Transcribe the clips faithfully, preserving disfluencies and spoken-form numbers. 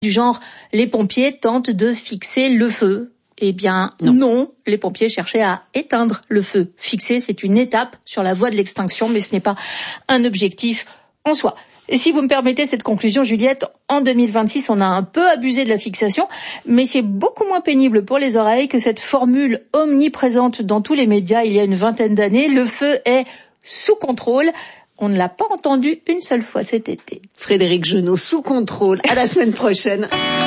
Du genre, les pompiers tentent de fixer le feu. Eh bien, non. non, les pompiers cherchaient à éteindre le feu. Fixer, c'est une étape sur la voie de l'extinction, mais ce n'est pas un objectif en soi. Et si vous me permettez cette conclusion, Juliette, en deux mille vingt-six, on a un peu abusé de la fixation, mais c'est beaucoup moins pénible pour les oreilles que cette formule omniprésente dans tous les médias il y a une vingtaine d'années. Le feu est sous contrôle. On ne l'a pas entendu une seule fois cet été. Frédéric Genot, sous contrôle. À la semaine prochaine.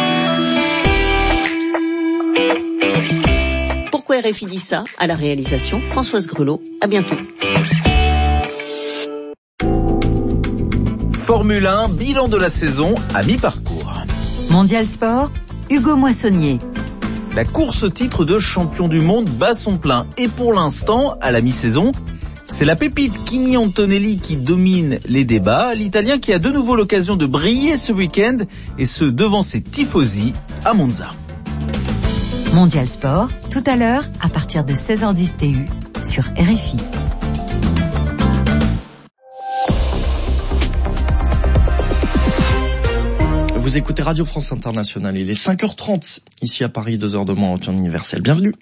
Pourquoi R F I dit ça? À la réalisation, Françoise Grelot. À bientôt. Formule un, bilan de la saison à mi-parcours. Mondial Sport, Hugo Moissonnier. La course au titre de champion du monde bat son plein. Et pour l'instant, à la mi-saison, c'est la pépite Kimi Antonelli qui domine les débats. L'Italien qui a de nouveau l'occasion de briller ce week-end, et ce devant ses tifosi à Monza. Mondial Sport, tout à l'heure, à partir de seize heures dix T U, sur R F I. Vous écoutez Radio France Internationale, il est cinq heures trente, ici à Paris, deux heures de moins en temps universel. Bienvenue.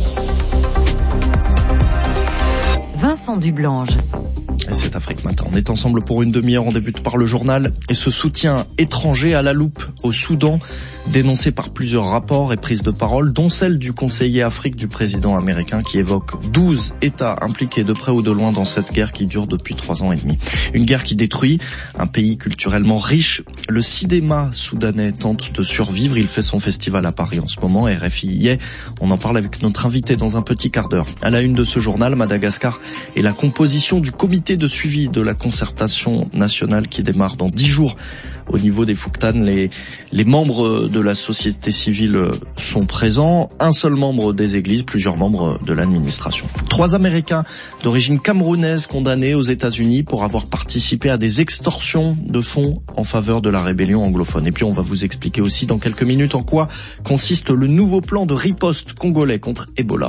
Vincent Dublange. Et c'est Afrique Matin. On est ensemble pour une demi-heure. On débute par le journal et ce soutien étranger à la loupe au Soudan, dénoncé par plusieurs rapports et prises de parole, dont celle du conseiller Afrique du président américain qui évoque douze États impliqués de près ou de loin dans cette guerre qui dure depuis trois ans et demi. Une guerre qui détruit un pays culturellement riche. Le cinéma soudanais tente de survivre. Il fait son festival à Paris en ce moment. R F I y est. On en parle avec notre invité dans un petit quart d'heure. À la une de ce journal, Madagascar et la composition du comité de suivi de la concertation nationale qui démarre dans dix jours au niveau des Fouktan. Les, les membres de la société civile sont présents, un seul membre des églises, plusieurs membres de l'administration. Trois Américains d'origine camerounaise condamnés aux États-Unis pour avoir participé à des extorsions de fonds en faveur de la rébellion anglophone. Et puis on va vous expliquer aussi dans quelques minutes en quoi consiste le nouveau plan de riposte congolais contre Ebola.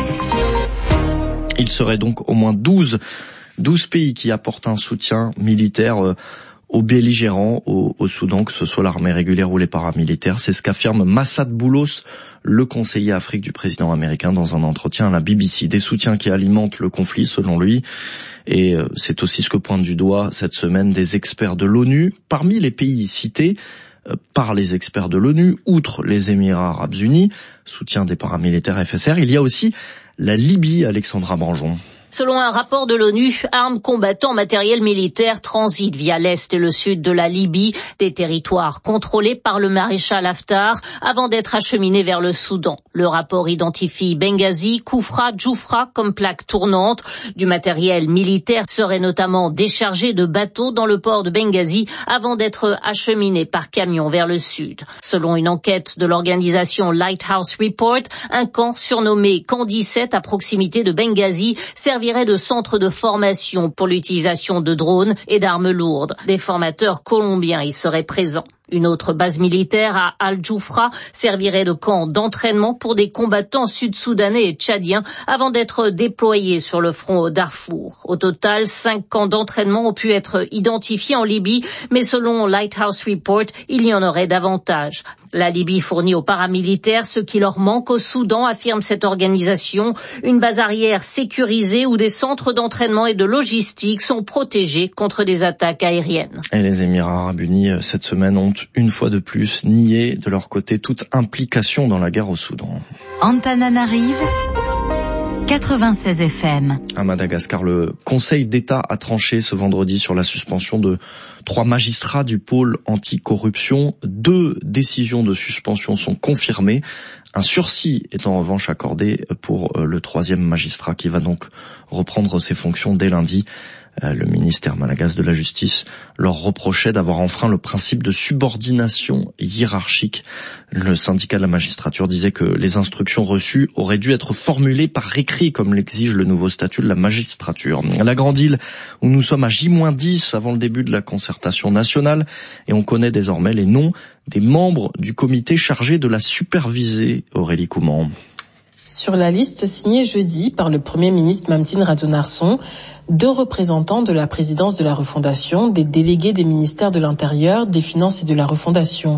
Il serait donc au moins douze douze pays qui apportent un soutien militaire euh, aux belligérants au, au Soudan, que ce soit l'armée régulière ou les paramilitaires. C'est ce qu'affirme Massad Boulos, le conseiller Afrique du président américain, dans un entretien à la B B C. Des soutiens qui alimentent le conflit, selon lui. Et euh, c'est aussi ce que pointent du doigt cette semaine des experts de l'ONU. Parmi les pays cités euh, par les experts de l'ONU, outre les Émirats arabes unis, soutien des paramilitaires F S R, il y a aussi la Libye, Alexandra Branjon. Selon un rapport de l'ONU, armes, combattants, matériel militaire transitent via l'est et le sud de la Libye, des territoires contrôlés par le maréchal Haftar, avant d'être acheminés vers le Soudan. Le rapport identifie Benghazi, Koufra, Djoufra comme plaque tournante. Du matériel militaire serait notamment déchargé de bateaux dans le port de Benghazi avant d'être acheminé par camion vers le sud. Selon une enquête de l'organisation Lighthouse Report, un camp surnommé Camp dix-sept à proximité de Benghazi servirait de centre de formation pour l'utilisation de drones et d'armes lourdes. Des formateurs colombiens y seraient présents. Une autre base militaire à Al-Djoufra servirait de camp d'entraînement pour des combattants sud-soudanais et tchadiens avant d'être déployés sur le front au Darfour. Au total, cinq camps d'entraînement ont pu être identifiés en Libye, mais selon Lighthouse Report, il y en aurait davantage. La Libye fournit aux paramilitaires ce qui leur manque au Soudan, affirme cette organisation. Une base arrière sécurisée où des centres d'entraînement et de logistique sont protégés contre des attaques aériennes. Et les Émirats arabes unis, cette semaine, ont une fois de plus nié de leur côté toute implication dans la guerre au Soudan. Antananarive, quatre-vingt-seize F M. À Madagascar, le Conseil d'État a tranché ce vendredi sur la suspension de trois magistrats du pôle anticorruption. Deux décisions de suspension sont confirmées. Un sursis est en revanche accordé pour le troisième magistrat qui va donc reprendre ses fonctions dès lundi. Le ministère malagasy de la Justice leur reprochait d'avoir enfreint le principe de subordination hiérarchique. Le syndicat de la magistrature disait que les instructions reçues auraient dû être formulées par écrit, comme l'exige le nouveau statut de la magistrature. La grande île, où nous sommes à J moins dix avant le début de la concertation nationale, et on connaît désormais les noms des membres du comité chargé de la superviser. Aurélie Couman. Sur la liste signée jeudi par le Premier ministre Mamtine Radonarson, deux représentants de la présidence de la refondation, des délégués des ministères de l'Intérieur, des Finances et de la refondation.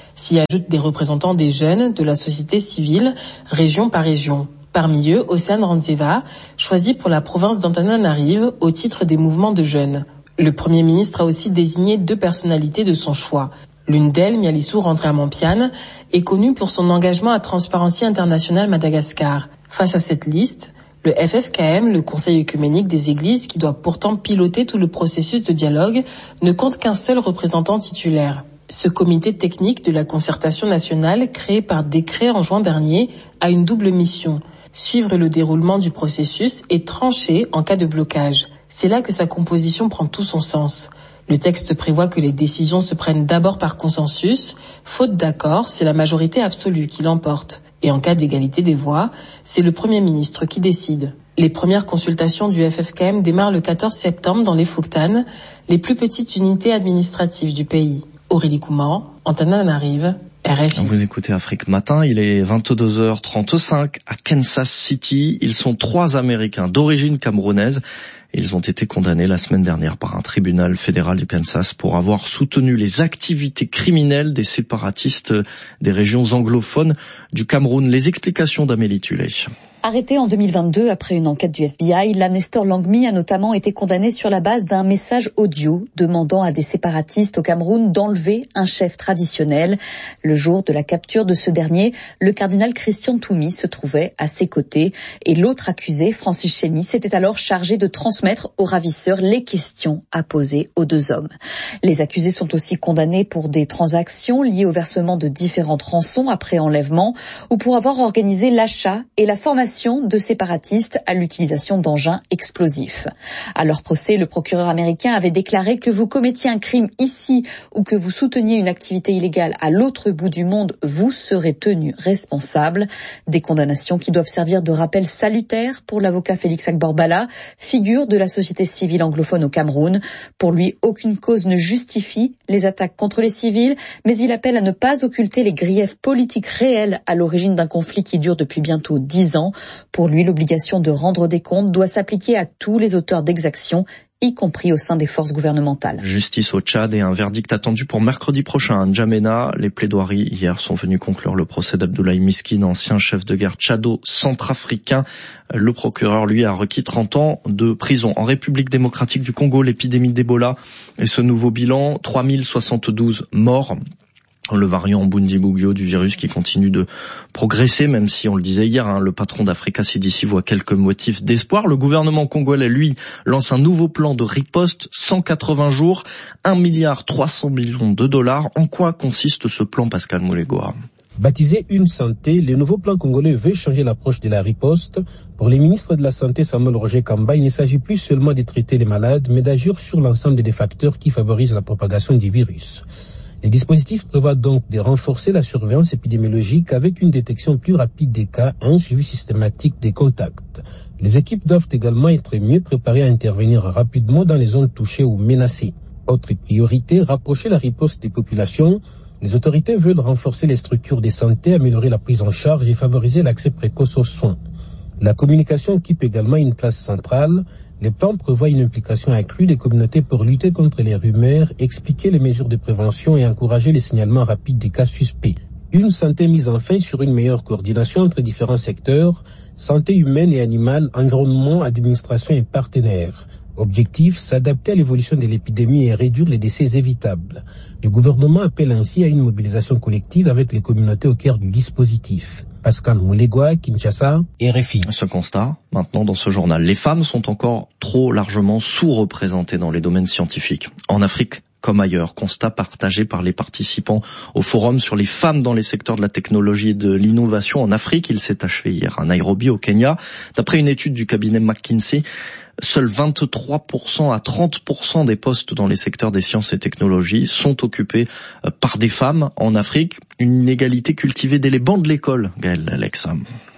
S'y ajoutent des représentants des jeunes, de la société civile, région par région. Parmi eux, Océane Randzeva, choisi pour la province d'Antananarive au titre des mouvements de jeunes. Le Premier ministre a aussi désigné deux personnalités de son choix. L'une d'elles, Mialissou Randramanpiane, est connue pour son engagement à Transparency International Madagascar. Face à cette liste, le F F K M, le Conseil œcuménique des églises, qui doit pourtant piloter tout le processus de dialogue, ne compte qu'un seul représentant titulaire. Ce comité technique de la concertation nationale, créé par décret en juin dernier, a une double mission. Suivre le déroulement du processus et trancher en cas de blocage. C'est là que sa composition prend tout son sens. Le texte prévoit que les décisions se prennent d'abord par consensus. Faute d'accord, c'est la majorité absolue qui l'emporte. Et en cas d'égalité des voix, c'est le Premier ministre qui décide. Les premières consultations du F F K M démarrent le quatorze septembre dans les Fouktane, les plus petites unités administratives du pays. Aurélie Couman, Antananarive, R F I. Vous écoutez Afrique Matin, il est vingt-deux heures trente-cinq à Kansas City. Ils sont trois Américains d'origine camerounaise. Ils ont été condamnés la semaine dernière par un tribunal fédéral du Kansas pour avoir soutenu les activités criminelles des séparatistes des régions anglophones du Cameroun. Les explications d'Amélie Tullet. Arrêté en deux mille vingt-deux après une enquête du F B I, Lanester Langmy a notamment été condamné sur la base d'un message audio demandant à des séparatistes au Cameroun d'enlever un chef traditionnel. Le jour de la capture de ce dernier, le cardinal Christian Toumi se trouvait à ses côtés et l'autre accusé, Francis Chény, s'était alors chargé de transmettre aux ravisseurs les questions à poser aux deux hommes. Les accusés sont aussi condamnés pour des transactions liées au versement de différentes rançons après enlèvement ou pour avoir organisé l'achat et la formation de séparatistes à l'utilisation d'engins explosifs. À leur procès, le procureur américain avait déclaré que vous commettiez un crime ici ou que vous souteniez une activité illégale à l'autre bout du monde, vous serez tenu responsable. Des condamnations qui doivent servir de rappel salutaire pour l'avocat Félix Agborbala, figure de la société civile anglophone au Cameroun. Pour lui, aucune cause ne justifie les attaques contre les civils, mais il appelle à ne pas occulter les griefs politiques réels à l'origine d'un conflit qui dure depuis bientôt dix ans. Pour lui, l'obligation de rendre des comptes doit s'appliquer à tous les auteurs d'exactions, y compris au sein des forces gouvernementales. Justice au Tchad et un verdict attendu pour mercredi prochain à N'Djamena. Les plaidoiries hier sont venues conclure le procès d'Abdoulaye Miskine, ancien chef de guerre tchado-centrafricain. Le procureur, lui, a requis trente ans de prison. En République démocratique du Congo, l'épidémie d'Ebola et ce nouveau bilan, trois mille soixante-douze morts. Le variant Bundibugyo du virus qui continue de progresser, même si on le disait hier, hein, le patron d'Africa C D C voit quelques motifs d'espoir. Le gouvernement congolais, lui, lance un nouveau plan de riposte, cent quatre-vingts jours, un milliard trois cents millions de dollars. En quoi consiste ce plan, Pascal Moulegoa? Baptisé Une Santé, le nouveau plan congolais veut changer l'approche de la riposte. Pour les ministres de la Santé Samuel Roger Kamba, il ne s'agit plus seulement de traiter les malades, mais d'agir sur l'ensemble des facteurs qui favorisent la propagation du virus. Les dispositifs prévoient donc de renforcer la surveillance épidémiologique avec une détection plus rapide des cas et un suivi systématique des contacts. Les équipes doivent également être mieux préparées à intervenir rapidement dans les zones touchées ou menacées. Autre priorité, rapprocher la riposte des populations. Les autorités veulent renforcer les structures de santé, améliorer la prise en charge et favoriser l'accès précoce aux soins. La communication occupe également une place centrale. Les plans prévoient une implication accrue des communautés pour lutter contre les rumeurs, expliquer les mesures de prévention et encourager les signalements rapides des cas suspects. Une santé mise enfin sur une meilleure coordination entre différents secteurs, santé humaine et animale, environnement, administration et partenaires. Objectif, s'adapter à l'évolution de l'épidémie et réduire les décès évitables. Le gouvernement appelle ainsi à une mobilisation collective avec les communautés au cœur du dispositif. Pascal Moulegoa, Kinshasa, R F I. Ce constat, maintenant dans ce journal, les femmes sont encore trop largement sous-représentées dans les domaines scientifiques. En Afrique comme ailleurs, constat partagé par les participants au forum sur les femmes dans les secteurs de la technologie et de l'innovation en Afrique. Il s'est achevé hier à Nairobi, au Kenya. D'après une étude du cabinet McKinsey, seuls vingt-trois pour cent à trente pour cent des postes dans les secteurs des sciences et technologies sont occupés par des femmes en Afrique. Une inégalité cultivée dès les bancs de l'école, Gaël Alex.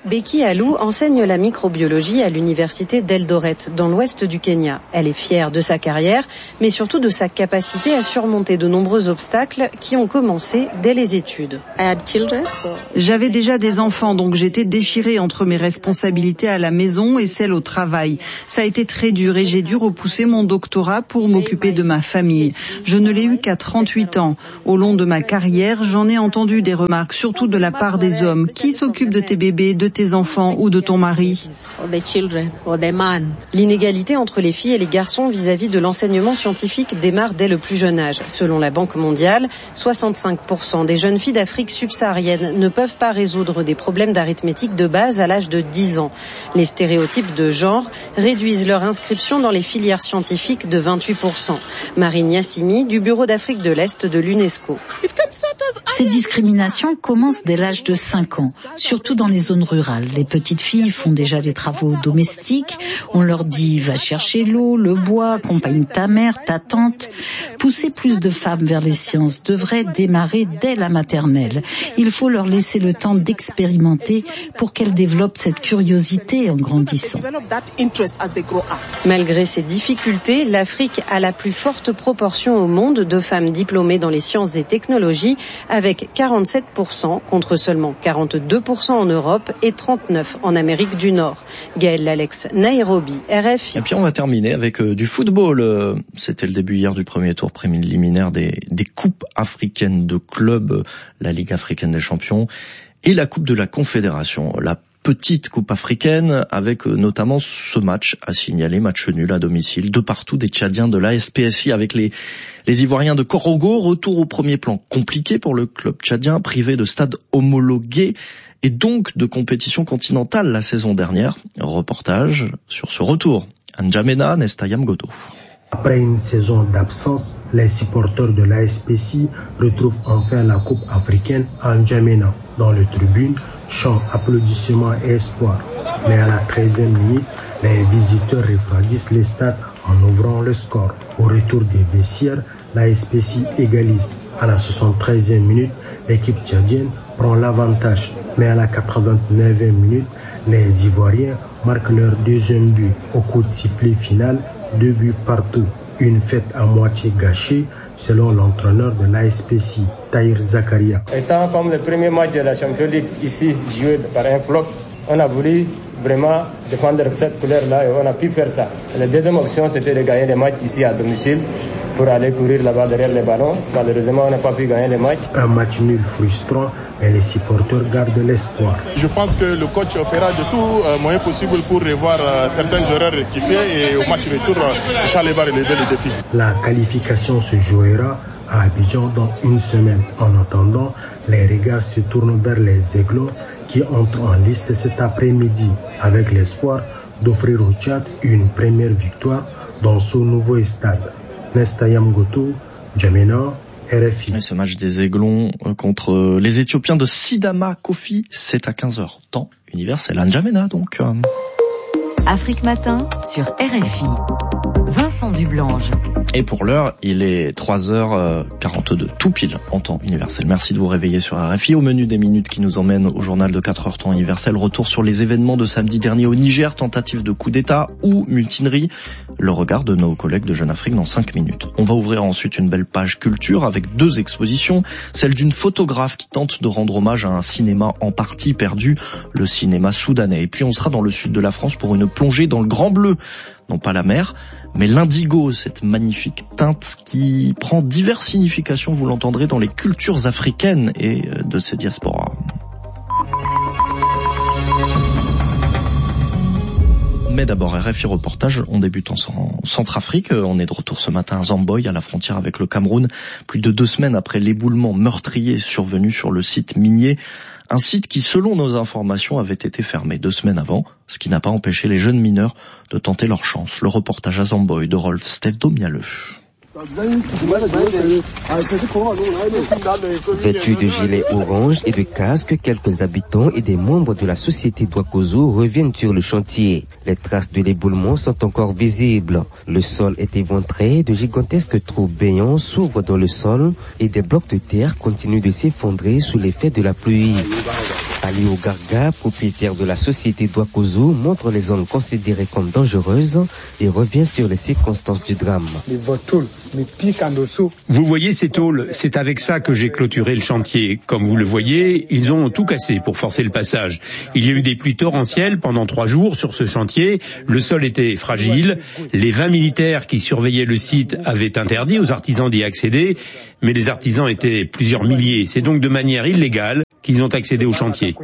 Becky Alou enseigne la microbiologie à l'université d'Eldoret, dans l'ouest du Kenya. Elle est fière de sa carrière, mais surtout de sa capacité à surmonter de nombreux obstacles qui ont commencé dès les études. J'avais déjà des enfants, donc j'étais déchirée entre mes responsabilités à la maison et celles au travail. Ça a été très dur et j'ai dû repousser mon doctorat pour m'occuper de ma famille. Je ne l'ai eu qu'à trente-huit ans. Au long de ma carrière, j'en ai entendu des remarques, surtout de la part des hommes. Qui s'occupe de tes bébés, de tes enfants ou de ton mari? L'inégalité entre les filles et les garçons vis-à-vis de l'enseignement scientifique démarre dès le plus jeune âge. Selon la Banque mondiale, soixante-cinq pour cent des jeunes filles d'Afrique subsaharienne ne peuvent pas résoudre des problèmes d'arithmétique de base à l'âge de dix ans. Les stéréotypes de genre réduisent leur inscription dans les filières scientifiques de vingt-huit pour cent. Marine Yassimi, du Bureau d'Afrique de l'Est de l'UNESCO. Ces discriminations commencent dès l'âge de cinq ans, surtout dans les zones rurales. Les petites filles font déjà des travaux domestiques. On leur dit « va chercher l'eau, le bois, accompagne ta mère, ta tante ». Pousser plus de femmes vers les sciences devrait démarrer dès la maternelle. Il faut leur laisser le temps d'expérimenter pour qu'elles développent cette curiosité en grandissant. Malgré ces difficultés, l'Afrique a la plus forte proportion au monde de femmes diplômées dans les sciences et technologies, avec quarante-sept pour cent contre seulement quarante-deux pour cent en Europe et trente-neuf pour cent en Amérique du Nord. Gaël Lalex, Nairobi, R F I. Et puis on va terminer avec euh, du football. C'était le début hier du premier tour préliminaire des, des coupes africaines de clubs, la Ligue africaine des champions et la Coupe de la Confédération. La petite coupe africaine avec notamment ce match à signaler, match nul à domicile, de partout des Tchadiens de l'A S P S I avec les, les Ivoiriens de Korogo. Retour au premier plan compliqué pour le club tchadien, privé de stade homologué et donc de compétition continentale la saison dernière. Reportage sur ce retour. N'Djamena, Nestayam Goto. Après une saison d'absence, les supporters de l'A S P S I retrouvent enfin la Coupe africaine à N'Djamena. Dans les tribunes, chants, applaudissements et espoir. Mais à la treizième minute, les visiteurs refroidissent les stades en ouvrant le score. Au retour des vestiaires, l'A S P S I égalise. À la soixante-treizième minute, l'équipe tchadienne prend l'avantage. Mais à la quatre-vingt-neuvième minute, les Ivoiriens marquent leur deuxième but. Au coup de sifflet final, deux buts partout. Une fête à moitié gâchée, selon l'entraîneur de l'A S P S I, Tahir Zakaria. Étant comme le premier match de la Champions League ici joué par un flop, on a voulu vraiment défendre cette couleur-là et on a pu faire ça. La deuxième option, c'était de gagner les matchs ici à domicile pour aller courir là-bas derrière les ballons. Malheureusement, on n'a pas pu gagner les matchs. Un match nul frustrant, mais les supporters gardent l'espoir. Je pense que le coach fera de tout euh, moyen possible pour revoir euh, certaines erreurs rectifiées et au match retour, euh, Charles va relever le défi. La qualification se jouera à Abidjan dans une semaine. En attendant, les regards se tournent vers les Aiglons qui entrent en liste cet après-midi avec l'espoir d'offrir au Tchad une première victoire dans ce nouveau stade. Nestayam Goto, N'Djamena, R F I. Et ce match des Aiglons contre les Éthiopiens de Sidama Kofi, c'est à quinze heures, temps universel. N'Djamena donc. Afrique Matin sur R F I. Vincent Dublange. Et pour l'heure, il est trois heures quarante-deux, tout pile en temps universel. Merci de vous réveiller sur R F I. Au menu des minutes qui nous emmènent au journal de quatre heures temps universel, retour sur les événements de samedi dernier au Niger, tentative de coup d'État ou mutinerie. Le regard de nos collègues de Jeune Afrique dans cinq minutes. On va ouvrir ensuite une belle page culture avec deux expositions. Celle d'une photographe qui tente de rendre hommage à un cinéma en partie perdu, le cinéma soudanais. Et puis on sera dans le sud de la France pour une plongée dans le Grand Bleu. Non pas la mer, mais l'indigo, cette magnifique teinte qui prend diverses significations, vous l'entendrez, dans les cultures africaines et de ces diasporas. Mais d'abord, R F I reportage, on débute en Centrafrique. On est de retour ce matin à Zamboy, à la frontière avec le Cameroun, plus de deux semaines après l'éboulement meurtrier survenu sur le site minier. Un site qui, selon nos informations, avait été fermé deux semaines avant, ce qui n'a pas empêché les jeunes mineurs de tenter leur chance. Le reportage à Zamboy de Rolf Stevdomialeux. Vêtus de gilets orange et de casques, quelques habitants et des membres de la société Douakozo reviennent sur le chantier. Les traces de l'éboulement sont encore visibles. Le sol est éventré, de gigantesques trous béants s'ouvrent dans le sol et des blocs de terre continuent de s'effondrer sous l'effet de la pluie. Alio Garga, propriétaire de la société Douakozo, montre les zones considérées comme dangereuses et revient sur les circonstances du drame. Vous voyez ces tôles, c'est avec ça que j'ai clôturé le chantier. Comme vous le voyez, ils ont tout cassé pour forcer le passage. Il y a eu des pluies torrentielles pendant trois jours sur ce chantier, le sol était fragile, les vingt militaires qui surveillaient le site avaient interdit aux artisans d'y accéder, mais les artisans étaient plusieurs milliers, c'est donc de manière illégale qu'ils ont accédé au chantier.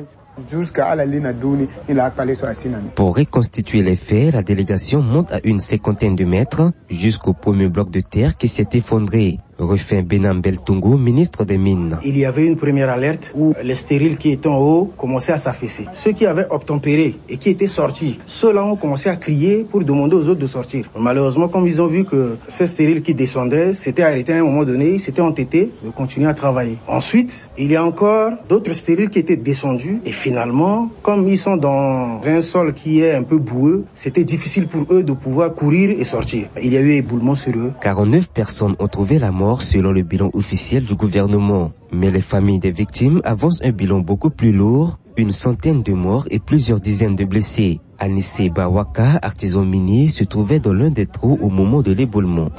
Pour reconstituer les faits, la délégation monte à une cinquantaine de mètres jusqu'au premier bloc de terre qui s'est effondré. Refait Benam Beltungu, ministre des Mines. Il y avait une première alerte où les stériles qui étaient en haut commençaient à s'affaisser. Ceux qui avaient obtempéré et qui étaient sortis, ceux-là ont commencé à crier pour demander aux autres de sortir. Malheureusement, comme ils ont vu que ces stériles qui descendaient s'étaient arrêtés à un moment donné, ils s'étaient entêtés de continuer à travailler. Ensuite, il y a encore d'autres stériles qui étaient descendus et finalement, comme ils sont dans un sol qui est un peu boueux, c'était difficile pour eux de pouvoir courir et sortir. Il y a eu éboulement sur eux. quarante-neuf personnes ont trouvé la mort selon le bilan officiel du gouvernement. Mais les familles des victimes avancent un bilan beaucoup plus lourd, une centaine de morts et plusieurs dizaines de blessés. Anissé Bawaka, artisan minier, se trouvait dans l'un des trous au moment de l'éboulement.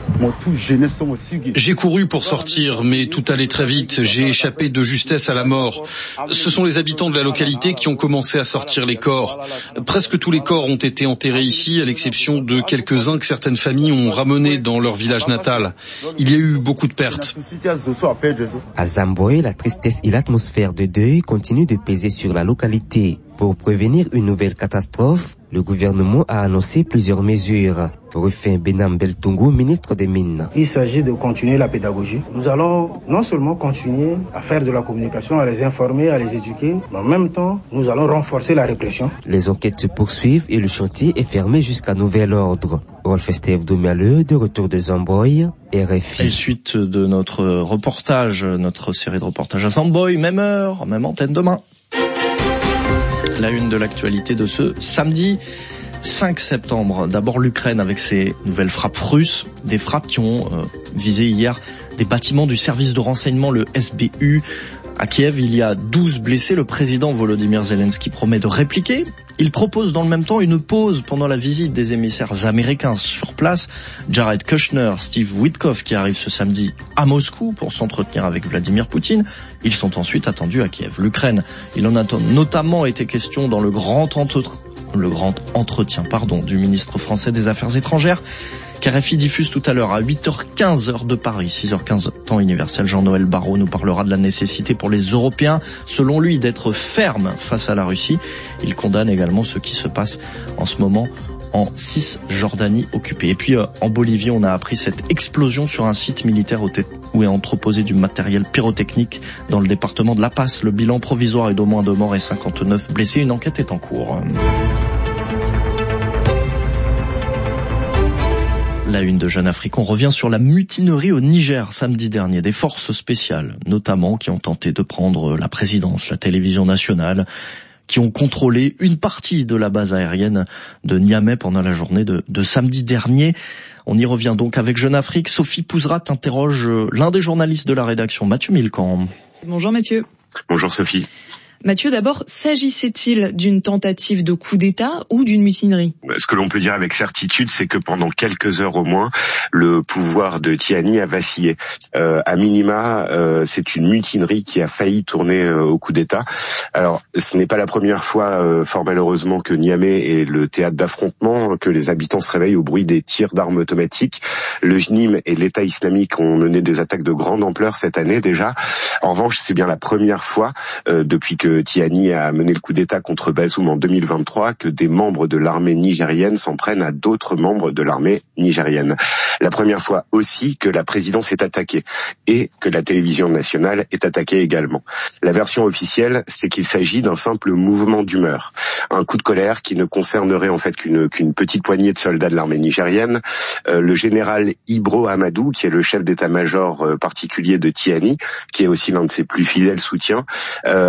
J'ai couru pour sortir, mais tout allait très vite. J'ai échappé de justesse à la mort. Ce sont les habitants de la localité qui ont commencé à sortir les corps. Presque tous les corps ont été enterrés ici, à l'exception de quelques-uns que certaines familles ont ramenés dans leur village natal. Il y a eu beaucoup de pertes. À Zamboy, la tristesse et l'atmosphère de deuil continuent de peser sur la localité. Pour prévenir une nouvelle catastrophe, le gouvernement a annoncé plusieurs mesures. Refait Benam Beltungu, ministre des Mines. Il s'agit de continuer la pédagogie. Nous allons non seulement continuer à faire de la communication, à les informer, à les éduquer, mais en même temps, nous allons renforcer la répression. Les enquêtes se poursuivent et le chantier est fermé jusqu'à nouvel ordre. Rolf Estève Domialeux, de retour de Zamboy, R F I. Et suite de notre reportage, notre série de reportages à Zamboy, même heure, même antenne demain. La une de l'actualité de ce samedi cinq septembre. D'abord l'Ukraine avec ses nouvelles frappes russes, des frappes qui ont euh, visé hier des bâtiments du service de renseignement, le S B U. À Kiev, il y a douze blessés. Le président Volodymyr Zelensky promet de répliquer. Il propose dans le même temps une pause pendant la visite des émissaires américains sur place. Jared Kushner, Steve Witkoff qui arrivent ce samedi à Moscou pour s'entretenir avec Vladimir Poutine. Ils sont ensuite attendus à Kiev. L'Ukraine, il en a notamment été question dans le grand entretien, le grand entretien, pardon, du ministre français des Affaires étrangères. K R F I diffuse tout à l'heure à huit heures quinze heure de Paris, six heures quinze temps universel. Jean-Noël Barrot nous parlera de la nécessité pour les Européens, selon lui, d'être fermes face à la Russie. Il condamne également ce qui se passe en ce moment en Cisjordanie occupée. Et puis euh, en Bolivie, on a appris cette explosion sur un site militaire où est entreposé du matériel pyrotechnique dans le département de La Paz. Le bilan provisoire est d'au moins deux morts et cinquante-neuf blessés. Une enquête est en cours. La une de Jeune Afrique, on revient sur la mutinerie au Niger samedi dernier. Des forces spéciales, notamment, qui ont tenté de prendre la présidence, la télévision nationale, qui ont contrôlé une partie de la base aérienne de Niamey pendant la journée de, de samedi dernier. On y revient donc avec Jeune Afrique. Sophie Pouzrat interroge l'un des journalistes de la rédaction, Mathieu Milcan. Bonjour Mathieu. Bonjour Sophie. Mathieu, d'abord, s'agissait-il d'une tentative de coup d'État ou d'une mutinerie ? Ce que l'on peut dire avec certitude, c'est que pendant quelques heures au moins, le pouvoir de Tiani a vacillé. Euh, à minima, euh, c'est une mutinerie qui a failli tourner euh, au coup d'État. Alors, ce n'est pas la première fois, euh, fort malheureusement, que Niamey est le théâtre d'affrontement, que les habitants se réveillent au bruit des tirs d'armes automatiques. Le J N I M et l'État islamique ont mené des attaques de grande ampleur cette année déjà. En revanche, c'est bien la première fois euh, depuis que Tiani a mené le coup d'État contre Bazoum en deux mille vingt-trois que des membres de l'armée nigérienne s'en prennent à d'autres membres de l'armée nigérienne. La première fois aussi que la présidence est attaquée et que la télévision nationale est attaquée également. La version officielle, c'est qu'il s'agit d'un simple mouvement d'humeur, un coup de colère qui ne concernerait en fait qu'une, qu'une petite poignée de soldats de l'armée nigérienne. Euh, le général Ibro Amadou, qui est le chef d'état-major euh, particulier de Tiani, qui est aussi l'un de ses plus fidèles soutiens, euh, a même affirmé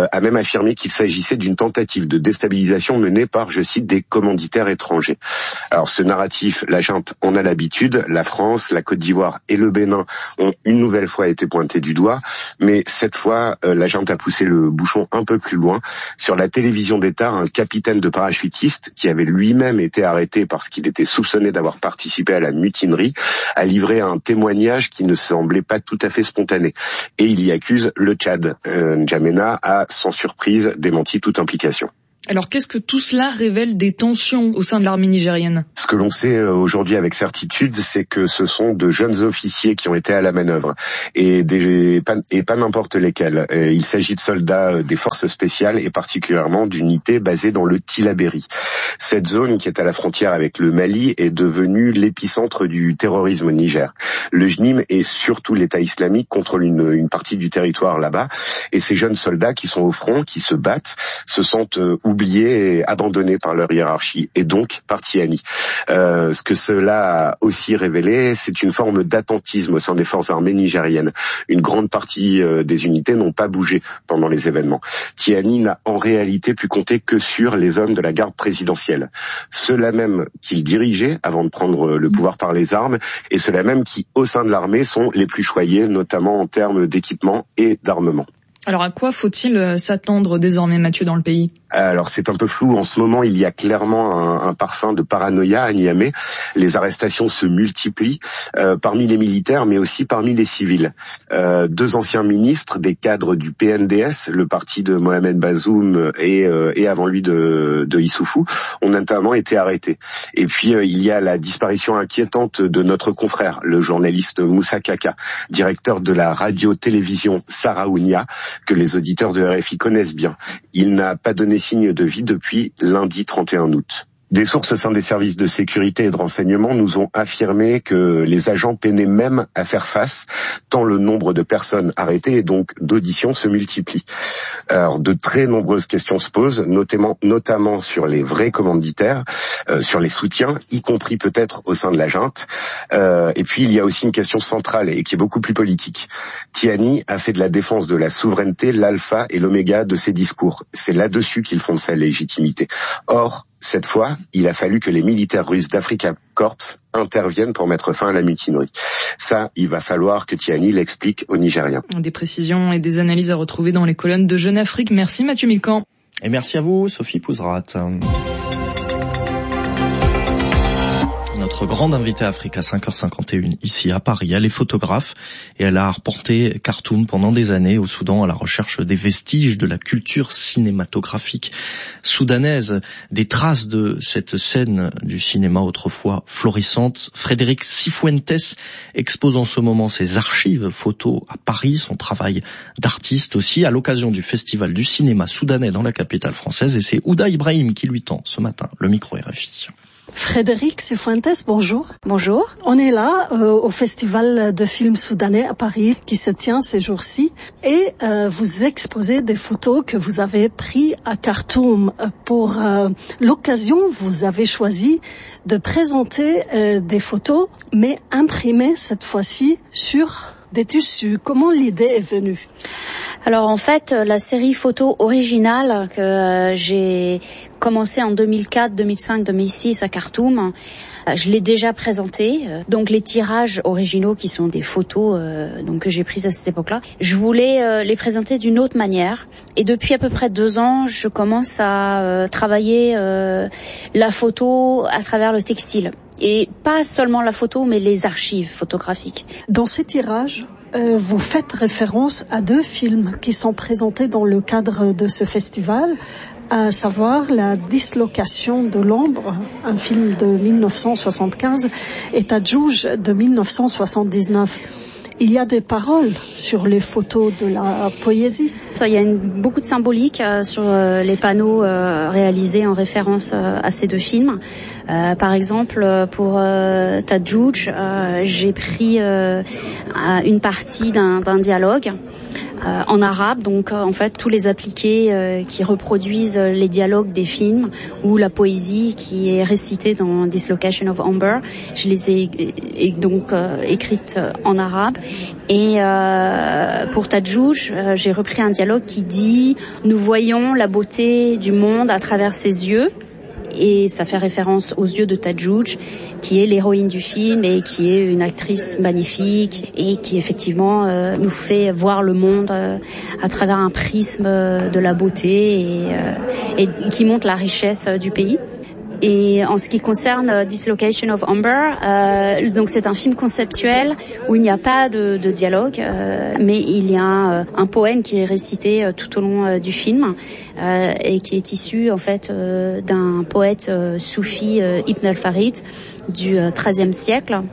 affirmé qu'il s'agissait d'une tentative de déstabilisation menée par, je cite, des commanditaires étrangers. Alors ce narratif, la junte en a l'habitude, la France, la Côte d'Ivoire et le Bénin ont une nouvelle fois été pointés du doigt, mais cette fois, euh, la junte a poussé le bouchon un peu plus loin. Sur la télévision d'État, un capitaine de parachutistes, qui avait lui-même été arrêté parce qu'il était soupçonné d'avoir participé à la mutinerie, a livré un témoignage qui ne semblait pas tout à fait spontané. Et il y accuse le Tchad. Euh, N'Djamena a, sans surprise, démenti toute implication. Alors qu'est-ce que tout cela révèle des tensions au sein de l'armée nigérienne ? Ce que l'on sait aujourd'hui avec certitude, c'est que ce sont de jeunes officiers qui ont été à la manœuvre, et, des, pas, et pas n'importe lesquels. Il s'agit de soldats des forces spéciales et particulièrement d'unités basées dans le Tillabéri. Cette zone qui est à la frontière avec le Mali est devenue l'épicentre du terrorisme au Niger. Le J N I M et surtout l'État islamique contrôlent une, une partie du territoire là-bas, et ces jeunes soldats qui sont au front, qui se battent, se sentent oubliés et abandonnés par leur hiérarchie, et donc par Tiani. Euh, ce que cela a aussi révélé, c'est une forme d'attentisme au sein des forces armées nigériennes. Une grande partie euh, des unités n'ont pas bougé pendant les événements. Tiani n'a en réalité pu compter que sur les hommes de la garde présidentielle. Ceux-là même qu'il dirigeait avant de prendre le pouvoir par les armes, et ceux-là même qui, au sein de l'armée, sont les plus choyés, notamment en termes d'équipement et d'armement. Alors à quoi faut-il s'attendre désormais, Mathieu, dans le pays ? Alors c'est un peu flou en ce moment, il y a clairement un, un parfum de paranoïa à Niamey. Les arrestations se multiplient euh, parmi les militaires mais aussi parmi les civils. Euh, deux anciens ministres, des cadres du P N D S, le parti de Mohamed Bazoum et, euh, et avant lui de, de Issoufou, ont notamment été arrêtés. Et puis euh, il y a la disparition inquiétante de notre confrère, le journaliste Moussa Kaka, directeur de la radio-télévision Saraounia, que les auditeurs de R F I connaissent bien. Il n'a pas donné signe de vie depuis lundi trente et un août. Des sources au sein des services de sécurité et de renseignement nous ont affirmé que les agents peinaient même à faire face, tant le nombre de personnes arrêtées et donc d'auditions se multiplie. Alors, de très nombreuses questions se posent, notamment, notamment sur les vrais commanditaires, euh, sur les soutiens, y compris peut-être au sein de la junte. Euh, et puis, il y a aussi une question centrale et qui est beaucoup plus politique. Tiani a fait de la défense de la souveraineté l'alpha et l'oméga de ses discours. C'est là-dessus qu'il fonde sa légitimité. Or, cette fois, il a fallu que les militaires russes d'Africa Corps interviennent pour mettre fin à la mutinerie. Ça, il va falloir que Tiani l'explique aux Nigériens. Des précisions et des analyses à retrouver dans les colonnes de Jeune Afrique. Merci Mathieu Milcan. Et merci à vous, Sophie Pouzrat. Notre grande invitée Afrique à cinq heures cinquante et une ici à Paris. Elle est photographe et elle a reporté Khartoum pendant des années au Soudan à la recherche des vestiges de la culture cinématographique soudanaise, des traces de cette scène du cinéma autrefois florissante. Frédéric Cifuentes expose en ce moment ses archives photos à Paris, son travail d'artiste aussi, à l'occasion du Festival du cinéma soudanais dans la capitale française, et c'est Ouda Ibrahim qui lui tend ce matin le micro R F I. Frédéric Cifuentes, bonjour. Bonjour. On est là euh, au Festival de films soudanais à Paris qui se tient ces jours-ci et euh, vous exposez des photos que vous avez prises à Khartoum. Pour euh, l'occasion, vous avez choisi de présenter euh, des photos mais imprimées cette fois-ci sur des tissus. Comment l'idée est venue ? Alors en fait, la série photo originale que euh, j'ai commencé en deux mille quatre, deux mille cinq, deux mille six à Khartoum, euh, je l'ai déjà présentée. Donc les tirages originaux qui sont des photos euh, donc que j'ai prises à cette époque-là, je voulais euh, les présenter d'une autre manière. Et depuis à peu près deux ans, je commence à euh, travailler euh, la photo à travers le textile. Et pas seulement la photo, mais les archives photographiques. Dans ces tirages, euh, vous faites référence à deux films qui sont présentés dans le cadre de ce festival, à savoir La dislocation de l'ombre, un film de mille neuf cent soixante-quinze, et Tadjouj de mille neuf cent soixante-dix-neuf. Il y a des paroles sur les photos de la poésie. Il y a une, beaucoup de symbolique euh, sur euh, les panneaux euh, réalisés en référence euh, à ces deux films. Euh, par exemple, pour euh, Tadjouj, euh, j'ai pris euh, une partie d'un, d'un dialogue euh, en arabe. Donc euh, en fait tous les appliqués euh, qui reproduisent les dialogues des films ou la poésie qui est récitée dans Dislocation of Amber, je les ai et donc euh, écrites en arabe. Et euh, pour Tadjouj, euh, j'ai repris un dialogue qui dit « Nous voyons la beauté du monde à travers ses yeux ». Et ça fait référence aux yeux de Tadjouj, qui est l'héroïne du film et qui est une actrice magnifique et qui effectivement euh, nous fait voir le monde euh, à travers un prisme euh, de la beauté et, euh, et qui montre la richesse euh, du pays. Et en ce qui concerne uh, Dislocation of Amber, euh, donc c'est un film conceptuel où il n'y a pas de, de dialogue, euh, mais il y a euh, un poème qui est récité euh, tout au long euh, du film euh, et qui est issu en fait euh, d'un poète euh, soufi euh, Ibn al-Farid du euh, treizième siècle.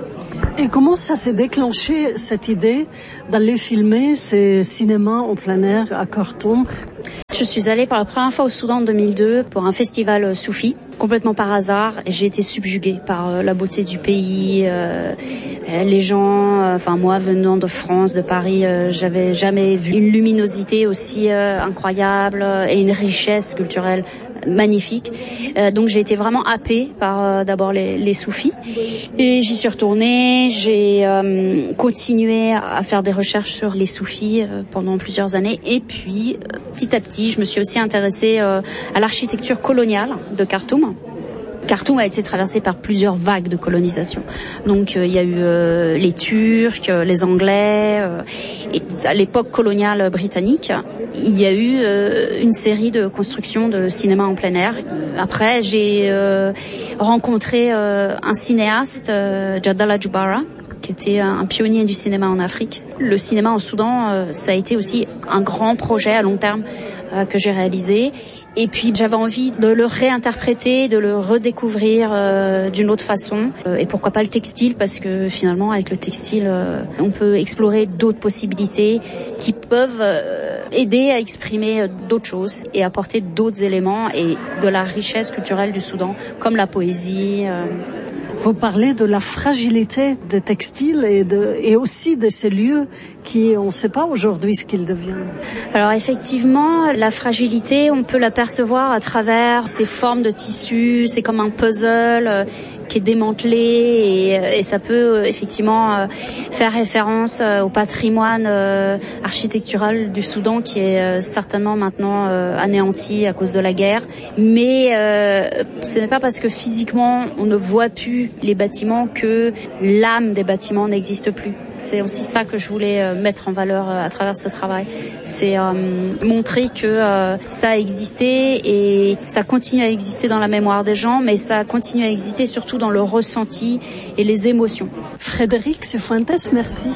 Et comment ça s'est déclenché, cette idée d'aller filmer ces cinémas en plein air à Khartoum? Je suis allée pour la première fois au Soudan en deux mille deux pour un festival soufi, complètement par hasard, et j'ai été subjuguée par la beauté du pays, euh, les gens, euh, enfin moi venant de France, de Paris, euh, j'avais jamais vu une luminosité aussi euh, incroyable et une richesse culturelle magnifique. Euh, donc j'ai été vraiment happée par euh, d'abord les, les soufis et j'y suis retournée. J'ai euh, continué à faire des recherches sur les soufis euh, pendant plusieurs années et puis euh, petit à petit je me suis aussi intéressée euh, à l'architecture coloniale de Khartoum. Khartoum a été traversé par plusieurs vagues de colonisation. Donc euh, il y a eu euh, les Turcs, euh, les Anglais, euh, et à l'époque coloniale britannique, il y a eu euh, une série de constructions de cinéma en plein air. Après, j'ai euh, rencontré euh, un cinéaste, euh, Jadala Jubara, qui était un pionnier du cinéma en Afrique. Le cinéma en Soudan, euh, ça a été aussi un grand projet à long terme euh, que j'ai réalisé. Et puis j'avais envie de le réinterpréter, de le redécouvrir euh, d'une autre façon. Euh, et pourquoi pas le textile, parce que finalement avec le textile, euh, on peut explorer d'autres possibilités qui peuvent euh, aider à exprimer d'autres choses et apporter d'autres éléments et de la richesse culturelle du Soudan, comme la poésie. Euh, Vous parlez de la fragilité des textiles et, de, et aussi de ces lieux qui, on ne sait pas aujourd'hui ce qu'ils deviennent. Alors effectivement, la fragilité, on peut l'apercevoir à travers ces formes de tissus. C'est comme un puzzle euh, qui est démantelé et, et ça peut euh, effectivement euh, faire référence euh, au patrimoine euh, architectural du Soudan qui est euh, certainement maintenant euh, anéanti à cause de la guerre. Mais euh, ce n'est pas parce que physiquement on ne voit plus les bâtiments que l'âme des bâtiments n'existe plus. C'est aussi ça que je voulais euh, mettre en valeur euh, à travers ce travail. C'est euh, montrer que euh, ça a existé et ça continue à exister dans la mémoire des gens, mais ça continue à exister surtout dans le ressenti et les émotions. Frédéric Cifuentes, merci.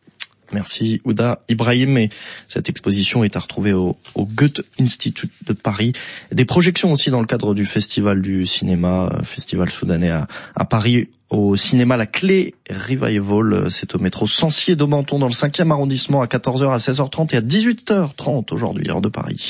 Merci Ouda Ibrahim. Et cette exposition est à retrouver au, au Goethe Institut de Paris. Des projections aussi dans le cadre du Festival du cinéma, Festival soudanais à, à Paris, au cinéma La Clé Revival. C'est au métro Censier de Menton dans le cinquième arrondissement à quatorze heures, à seize heures trente et à dix-huit heures trente aujourd'hui, heure de Paris.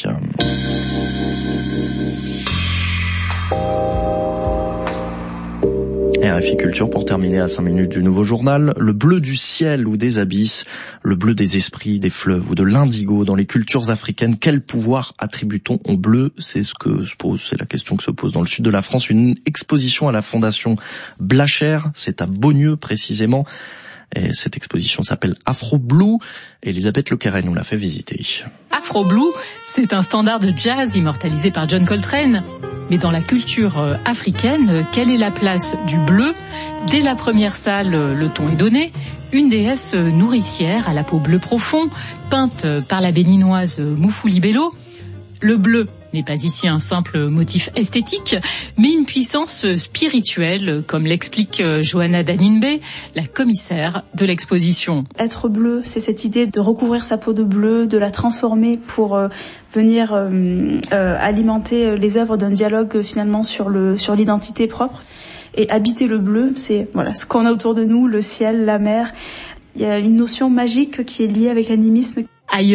R F I Culture pour terminer à cinq minutes du nouveau journal. Le bleu du ciel ou des abysses, le bleu des esprits, des fleuves ou de l'indigo dans les cultures africaines. Quel pouvoir attribue-t-on au bleu? C'est ce que se pose, c'est la question que se pose dans le sud de la France. Une exposition à la Fondation Blacher, c'est à Beaunieu précisément. Et cette exposition s'appelle Afro Blue. Elisabeth Lequeret nous l'a fait visiter. Afro Blue, c'est un standard de jazz immortalisé par John Coltrane. Mais dans la culture africaine, quelle est la place du bleu? Dès la première salle, le ton est donné. Une déesse nourricière à la peau bleu profond, peinte par la béninoise Moufouli Bello. Le bleu n'est pas ici un simple motif esthétique, mais une puissance spirituelle, comme l'explique Johanna Danimbe, la commissaire de l'exposition. Être bleu, c'est cette idée de recouvrir sa peau de bleu, de la transformer pour euh, venir euh, euh, alimenter les œuvres d'un dialogue finalement sur le sur l'identité propre. Et habiter le bleu, c'est voilà ce qu'on a autour de nous, le ciel, la mer. Il y a une notion magique qui est liée avec l'animisme. Ailleurs,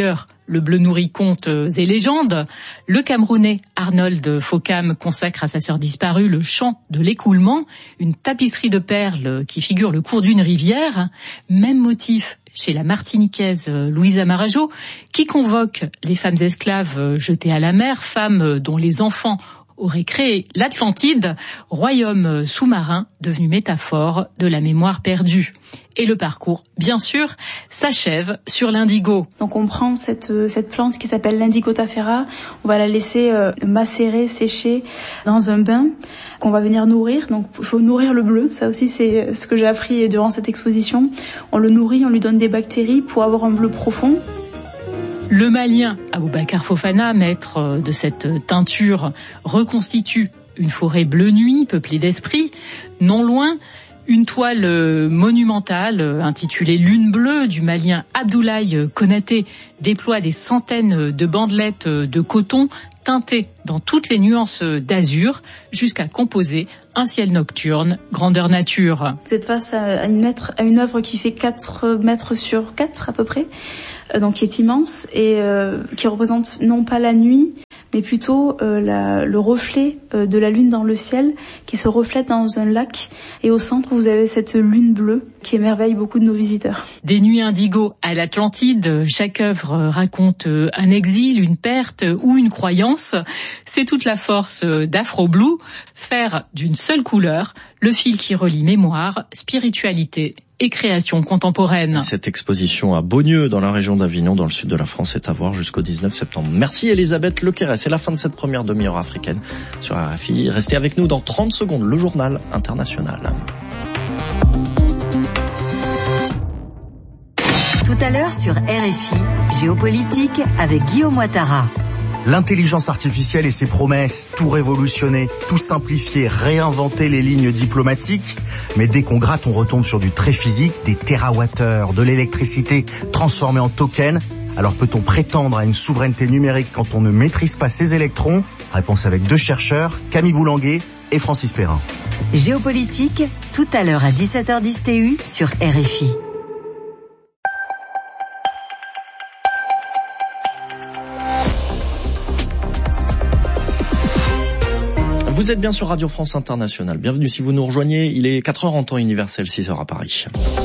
Le bleu nourrit contes et légendes. Le Camerounais Arnold Fokam consacre à sa sœur disparue le chant de l'écoulement, une tapisserie de perles qui figure le cours d'une rivière. Même motif chez la Martiniquaise Louisa Marajo, qui convoque les femmes esclaves jetées à la mer, femmes dont les enfants auraient créé l'Atlantide, royaume sous-marin devenu métaphore de la mémoire perdue. Et le parcours, bien sûr, s'achève sur l'indigo. Donc on prend cette cette plante qui s'appelle l'indigotafera, on va la laisser euh, macérer, sécher dans un bain qu'on va venir nourrir. Donc il faut nourrir le bleu, ça aussi c'est ce que j'ai appris durant cette exposition. On le nourrit, on lui donne des bactéries pour avoir un bleu profond. Le Malien Aboubacar Fofana, maître de cette teinture, reconstitue une forêt bleu nuit peuplée d'esprits. Non loin, une toile monumentale intitulée Lune bleue du Malien Abdoulaye Konaté déploie des centaines de bandelettes de coton teintées dans toutes les nuances d'azur jusqu'à composer un ciel nocturne grandeur nature. Vous êtes face à une, mètre, à une œuvre qui fait quatre mètres sur quatre à peu près, donc qui est immense et euh, qui représente non pas la nuit, mais plutôt euh, la, le reflet euh, de la lune dans le ciel qui se reflète dans un lac. Et au centre, vous avez cette lune bleue qui émerveille beaucoup de nos visiteurs. Des nuits indigo à l'Atlantide, chaque œuvre raconte un exil, une perte ou une croyance. C'est toute la force d'Afro Blue, faire d'une seule couleur le fil qui relie mémoire, spiritualité et création contemporaine. Cette exposition à Beaunieu, dans la région d'Avignon, dans le sud de la France, est à voir jusqu'au dix-neuf septembre. Merci Elisabeth Lequeret. C'est la fin de cette première demi-heure africaine sur R F I. Restez avec nous dans trente secondes, le journal international. Tout à l'heure sur R F I, Géopolitique avec Guillaume Ouattara. L'intelligence artificielle et ses promesses, tout révolutionner, tout simplifier, réinventer les lignes diplomatiques. Mais dès qu'on gratte, on retombe sur du très physique, des térawattheures, de l'électricité transformée en token. Alors peut-on prétendre à une souveraineté numérique quand on ne maîtrise pas ses électrons? Réponse avec deux chercheurs, Camille Boulanguet et Francis Perrin. Géopolitique, tout à l'heure à dix-sept heures dix T U sur R F I. Vous êtes bien sur Radio France Internationale. Bienvenue si vous nous rejoignez. Il est quatre heures en temps universel, six heures à Paris.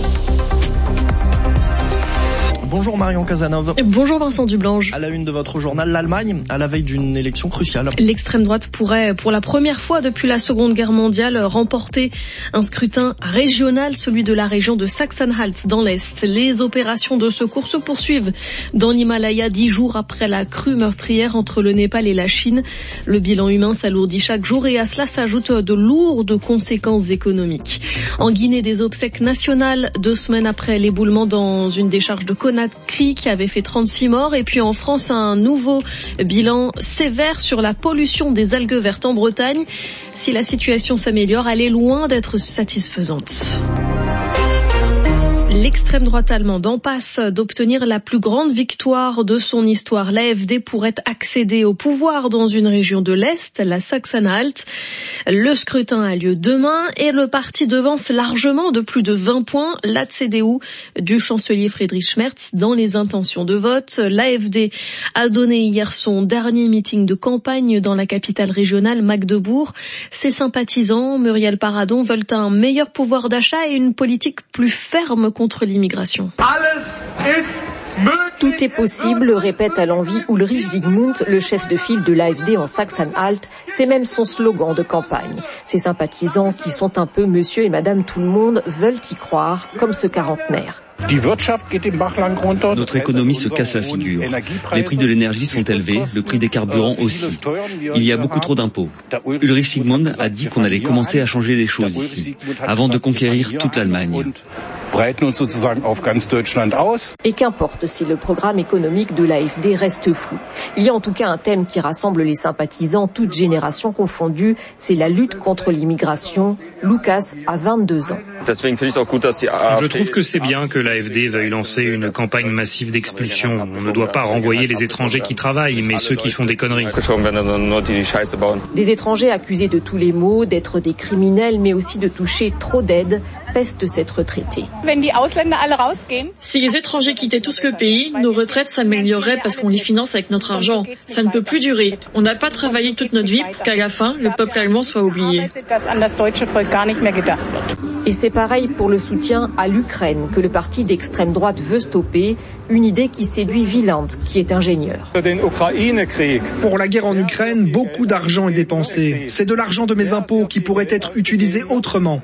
Bonjour Marion Cazenove. Bonjour Vincent Dublange. À la une de votre journal, l'Allemagne, à la veille d'une élection cruciale. L'extrême droite pourrait, pour la première fois depuis la Seconde Guerre mondiale, remporter un scrutin régional, celui de la région de Sachsen-Anhalt dans l'Est. Les opérations de secours se poursuivent dans l'Himalaya, dix jours après la crue meurtrière entre le Népal et la Chine. Le bilan humain s'alourdit chaque jour et à cela s'ajoutent de lourdes conséquences économiques. En Guinée, des obsèques nationales, deux semaines après l'éboulement dans une décharge de Conakry qui avait fait trente-six morts. Et puis en France, un nouveau bilan sévère sur la pollution des algues vertes en Bretagne. Si la situation s'améliore, elle est loin d'être satisfaisante. L'extrême droite allemande en passe d'obtenir la plus grande victoire de son histoire. L'A F D pourrait accéder au pouvoir dans une région de l'Est, la Sachsen-Anhalt. Le scrutin a lieu demain et le parti devance largement de plus de vingt points la C D U du chancelier Friedrich Merz dans les intentions de vote. L'A F D a donné hier son dernier meeting de campagne dans la capitale régionale Magdebourg. Ses sympathisants, Muriel Paradon, veulent un meilleur pouvoir d'achat et une politique plus ferme contre l'immigration. Tout est possible, répète à l'envi Ulrich Zygmunt, le chef de file de l'A F D en Sachsen-Anhalt. C'est même son slogan de campagne. Ses sympathisants, qui sont un peu monsieur et madame tout le monde, veulent y croire, comme ce quarantenaire. Notre économie se casse la figure. Les prix de l'énergie sont élevés, le prix des carburants aussi. Il y a beaucoup trop d'impôts. Ulrich Zygmunt a dit qu'on allait commencer à changer les choses ici, avant de conquérir toute l'Allemagne. Et qu'importe si le programme économique de l'A F D reste flou. Il y a en tout cas un thème qui rassemble les sympathisants, toutes générations confondues, c'est la lutte contre l'immigration. Lucas a vingt-deux ans. Je trouve que c'est bien que l'A F D veuille lancer une campagne massive d'expulsion. On ne doit pas renvoyer les étrangers qui travaillent, mais ceux qui font des conneries. Des étrangers accusés de tous les maux, d'être des criminels, mais aussi de toucher trop d'aides. peste cette retraitée. Si les étrangers quittaient tous le pays, nos retraites s'amélioreraient parce qu'on les finance avec notre argent. Ça ne peut plus durer. On n'a pas travaillé toute notre vie pour qu'à la fin, le peuple allemand soit oublié. Et c'est pareil pour le soutien à l'Ukraine que le parti d'extrême droite veut stopper, une idée qui séduit Wieland, qui est ingénieur. Pour la guerre en Ukraine, beaucoup d'argent est dépensé. C'est de l'argent de mes impôts qui pourrait être utilisé autrement.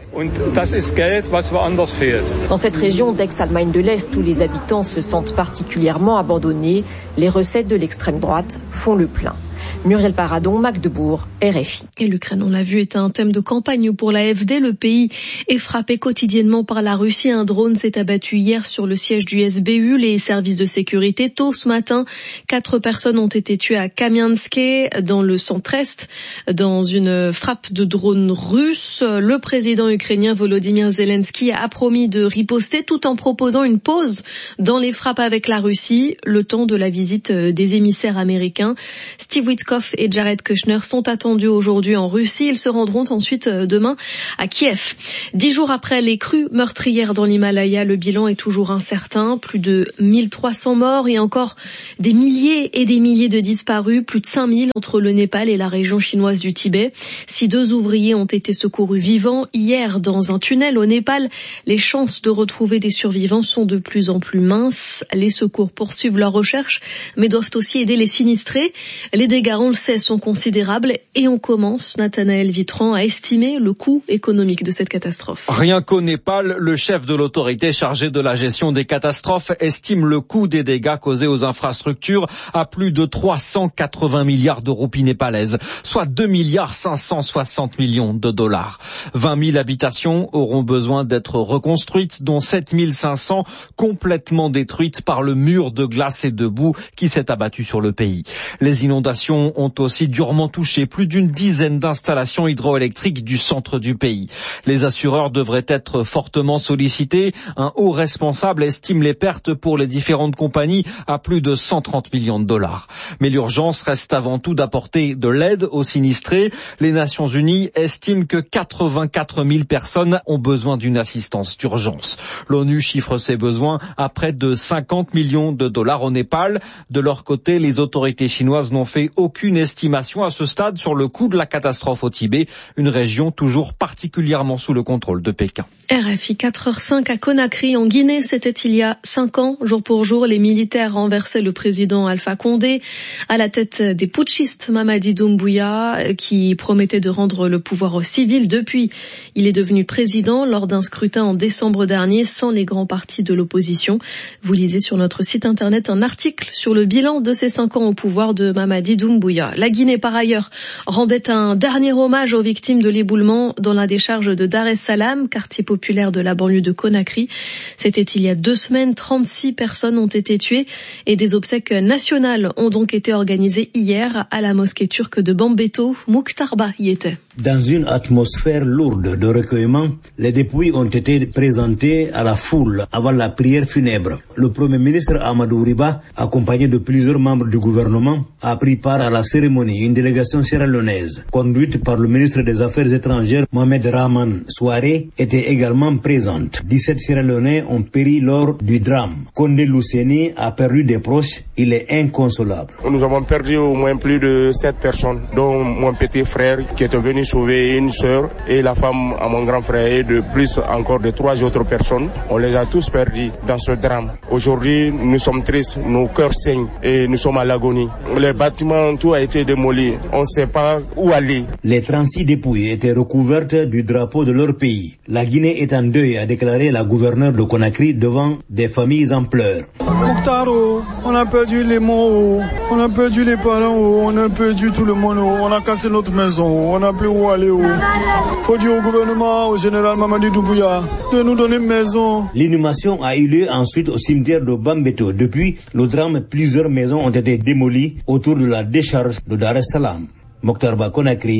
Dans cette région d'ex-Allemagne de l'Est où les habitants se sentent particulièrement abandonnés, les recettes de l'extrême droite font le plein. Muriel Paradon, Magdebourg, R F I. Et l'Ukraine, on l'a vu, est un thème de campagne pour l'A F D. Le pays est frappé quotidiennement par la Russie. Un drone s'est abattu hier sur le siège du S B U. Les services de sécurité, tôt ce matin, quatre personnes ont été tuées à Kamianske, dans le centre-est, dans une frappe de drone russe. Le président ukrainien Volodymyr Zelensky a promis de riposter tout en proposant une pause dans les frappes avec la Russie, le temps de la visite des émissaires américains. Steve Witkoff et Jared Kushner sont attendus aujourd'hui en Russie. Ils se rendront ensuite demain à Kiev. Dix jours après les crues meurtrières dans l'Himalaya, le bilan est toujours incertain. Plus de mille trois cents morts et encore des milliers et des milliers de disparus. Plus de cinq mille entre le Népal et la région chinoise du Tibet. Si deux ouvriers ont été secourus vivants hier dans un tunnel au Népal, les chances de retrouver des survivants sont de plus en plus minces. Les secours poursuivent leur recherche, mais doivent aussi aider les sinistrés. Les dégâts, on le sait, sont considérables et on commence, Nathanaël Vitran, à estimer le coût économique de cette catastrophe. Rien qu'au Népal, le chef de l'autorité chargée de la gestion des catastrophes estime le coût des dégâts causés aux infrastructures à plus de trois cent quatre-vingts milliards de roupies népalaises, soit deux milliards cinq cent soixante millions de dollars. vingt mille habitations auront besoin d'être reconstruites, dont sept mille cinq cents complètement détruites par le mur de glace et de boue qui s'est abattu sur le pays. Les inondations ont aussi durement touché plus d'une dizaine d'installations hydroélectriques du centre du pays. Les assureurs devraient être fortement sollicités. Un haut responsable estime les pertes pour les différentes compagnies à plus de cent trente millions de dollars. Mais l'urgence reste avant tout d'apporter de l'aide aux sinistrés. Les Nations Unies estiment que quatre-vingt-quatre mille personnes ont besoin d'une assistance d'urgence. L'ONU chiffre ses besoins à près de cinquante millions de dollars au Népal. De leur côté, les autorités chinoises n'ont fait aucune estimation à ce stade sur le coût de la catastrophe au Tibet, une région toujours particulièrement sous le contrôle de Pékin. R F I quatre heures zéro cinq à Conakry, en Guinée, c'était il y a cinq ans. Jour pour jour, les militaires renversaient le président Alpha Condé à la tête des putschistes Mamadi Doumbouya, qui promettait de rendre le pouvoir aux civils. Depuis, il est devenu président lors d'un scrutin en décembre dernier sans les grands partis de l'opposition. Vous lisez sur notre site internet un article sur le bilan de ces cinq ans au pouvoir de Mamadi Doumbouya. La Guinée, par ailleurs, rendait un dernier hommage aux victimes de l'éboulement dans la décharge de Dar es Salaam, quartier populaire de la banlieue de Conakry. C'était il y a deux semaines, trente-six personnes ont été tuées et des obsèques nationales ont donc été organisées hier à la mosquée turque de Bambeto. Mokhtar Ba y était. Dans une atmosphère lourde de recueillement, les dépouilles ont été présentées à la foule avant la prière funèbre. Le Premier ministre Amadou Riba, accompagné de plusieurs membres du gouvernement, a pris part à la cérémonie. Une délégation sierra-léonaise, conduite par le ministre des Affaires étrangères Mohamed Rahman Souaré, était également présente. dix-sept Sierra-Léonais ont péri lors du drame. Condé Luceni a perdu des proches. Il est inconsolable. Nous avons perdu au moins plus de sept personnes, dont mon petit frère qui était venu sauver une sœur et la femme à mon grand frère et de plus encore de trois autres personnes. On les a tous perdus dans ce drame. Aujourd'hui, nous sommes tristes, nos cœurs saignent et nous sommes à l'agonie. Les bâtiments, tout a été démoli. On ne sait pas où aller. Les trente-six dépouilles étaient recouvertes du drapeau de leur pays. La Guinée est en deuil, a déclaré la gouverneure de Conakry devant des familles en pleurs. Mokhtaro, on a perdu les mots, on a perdu les parents, on a perdu tout le monde, on a cassé notre maison, on n'a plus où aller. Faut dire au gouvernement, au général Mamadi Doumbouya, de nous donner une maison. L'inhumation a eu lieu ensuite au cimetière de Bambeto. Depuis le drame, plusieurs maisons ont été démolies autour de la décharge de Dar es Salaam. Mokhtar Ba, Conakry,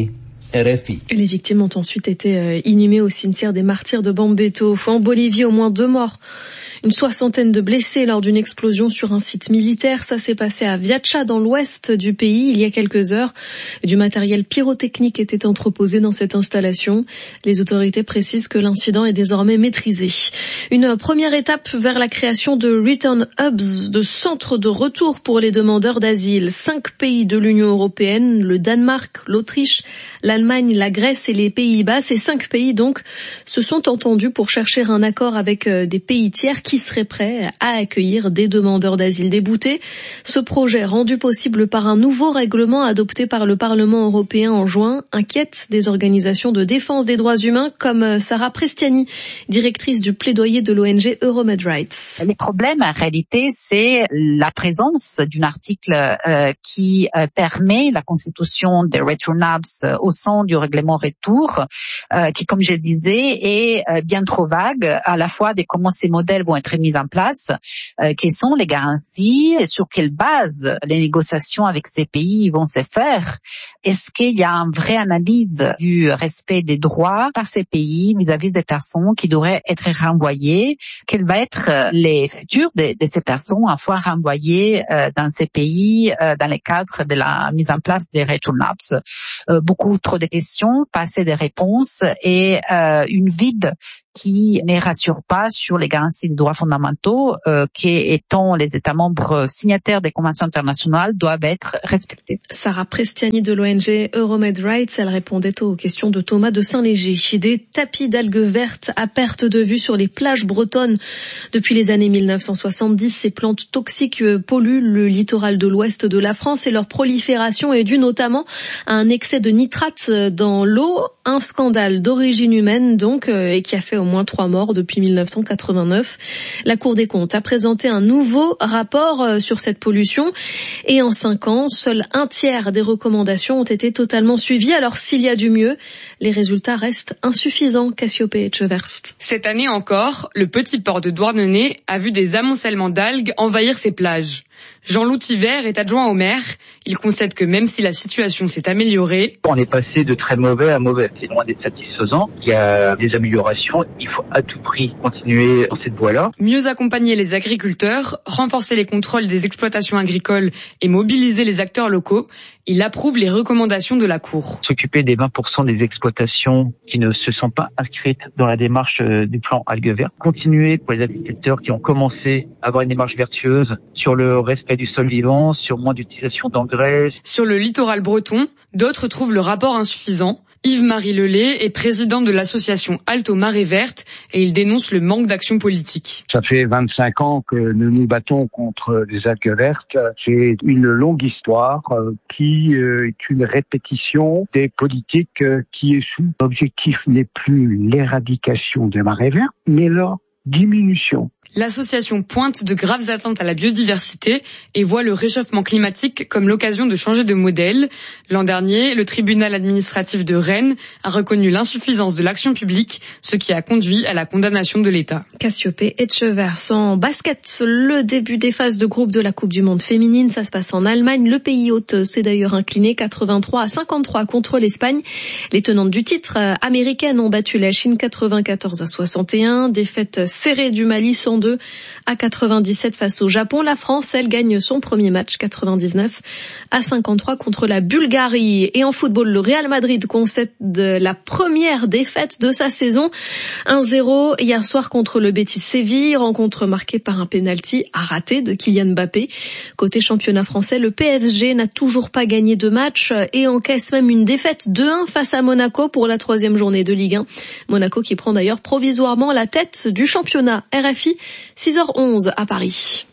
R F I. Les victimes ont ensuite été inhumées au cimetière des martyrs de Bambeto. En Bolivie, au moins deux morts, une soixantaine de blessés lors d'une explosion sur un site militaire. Ça s'est passé à Viacha, dans l'ouest du pays, il y a quelques heures. Du matériel pyrotechnique était entreposé dans cette installation. Les autorités précisent que l'incident est désormais maîtrisé. Une première étape vers la création de Return Hubs, de centres de retour pour les demandeurs d'asile. Cinq pays de l'Union européenne, le Danemark, l'Autriche, l'Allemagne, la Grèce et les Pays-Bas. Ces cinq pays donc se sont entendus pour chercher un accord avec des pays tiers qui seraient prêts à accueillir des demandeurs d'asile déboutés. Ce projet, rendu possible par un nouveau règlement adopté par le Parlement européen en juin, inquiète des organisations de défense des droits humains comme Sarah Prestiani, directrice du plaidoyer de l'O N G Euromed Rights. Les problèmes, en réalité, c'est la présence d'un article euh, qui euh, permet la constitution des Return Hubs euh, au sein du règlement retour, euh, qui, comme je le disais, est euh, bien trop vague, à la fois de comment ces modèles vont être mis en place, euh, quelles sont les garanties, et sur quelle base les négociations avec ces pays vont se faire. Est-ce qu'il y a une vraie analyse du respect des droits par ces pays vis-à-vis des personnes qui devraient être renvoyées? Quel va être les futurs de, de ces personnes une fois renvoyées euh, dans ces pays euh, dans le cadre de la mise en place des Return Hubs? Euh, beaucoup trop de questions, pas assez de réponses et euh, une vide qui ne rassure pas sur les garanties des droits fondamentaux euh, qui, étant les États membres signataires des conventions internationales, doivent être respectés. Sarah Prestiani de l'O N G Euromed Rights, elle répondait aux questions de Thomas de Saint-Léger. Des tapis d'algues vertes à perte de vue sur les plages bretonnes. Depuis les années mille neuf cent soixante-dix, ces plantes toxiques polluent le littoral de l'ouest de la France et leur prolifération est due notamment à un excès de nitrates dans l'eau. Un scandale d'origine humaine donc et qui a fait au moins trois morts depuis mille neuf cent quatre-vingt-neuf. La Cour des comptes a présenté un nouveau rapport sur cette pollution et en cinq ans, seul un tiers des recommandations ont été totalement suivies. Alors s'il y a du mieux, les résultats restent insuffisants. Cassiopée Etcheverst. Cette année encore, le petit port de Douarnenez a vu des amoncellements d'algues envahir ses plages. Jean-Loup Tiver est adjoint au maire. Il concède que même si la situation s'est améliorée, on est passé de très mauvais à mauvais. C'est loin d'être satisfaisant. Il y a des améliorations. Il faut à tout prix continuer dans cette voie-là. Mieux accompagner les agriculteurs, renforcer les contrôles des exploitations agricoles et mobiliser les acteurs locaux. Il approuve les recommandations de la Cour. S'occuper des vingt pour cent des exploitations qui ne se sont pas inscrites dans la démarche du plan algues vertes. Continuer pour les agriculteurs qui ont commencé à avoir une démarche vertueuse sur le respect du sol vivant, sur moins d'utilisation d'engrais. Sur le littoral breton, d'autres trouvent le rapport insuffisant. Yves-Marie Lelay est président de l'association Alto Marée Verte et il dénonce le manque d'action politique. Ça fait vingt-cinq ans que nous nous battons contre les algues vertes. C'est une longue histoire qui est une répétition des politiques qui est sous. L'objectif n'est plus l'éradication des marées vertes, mais leur diminution. L'association pointe de graves atteintes à la biodiversité et voit le réchauffement climatique comme l'occasion de changer de modèle. L'an dernier, le tribunal administratif de Rennes a reconnu l'insuffisance de l'action publique, ce qui a conduit à la condamnation de l'État. Cassiopée Etcheverst. En basket, le début des phases de groupe de la Coupe du Monde féminine, ça se passe en Allemagne. Le pays hôte s'est d'ailleurs incliné quatre-vingt-trois à cinquante-trois contre l'Espagne. Les tenantes du titre américaines ont battu la Chine quatre-vingt-quatorze à soixante et un. Défaite serrée du Mali cent deux à quatre-vingt-dix-sept face au Japon. La France, elle, gagne son premier match quatre-vingt-dix-neuf à cinquante-trois contre la Bulgarie. Et en football, le Real Madrid concède la première défaite de sa saison. un zéro hier soir contre le Betis Séville, rencontre marquée par un penalty à rater de Kylian Mbappé. Côté championnat français, le P S G n'a toujours pas gagné de match et encaisse même une défaite deux un face à Monaco pour la troisième journée de Ligue un. Monaco qui prend d'ailleurs provisoirement la tête du championnat. R F I, six heures onze à Paris.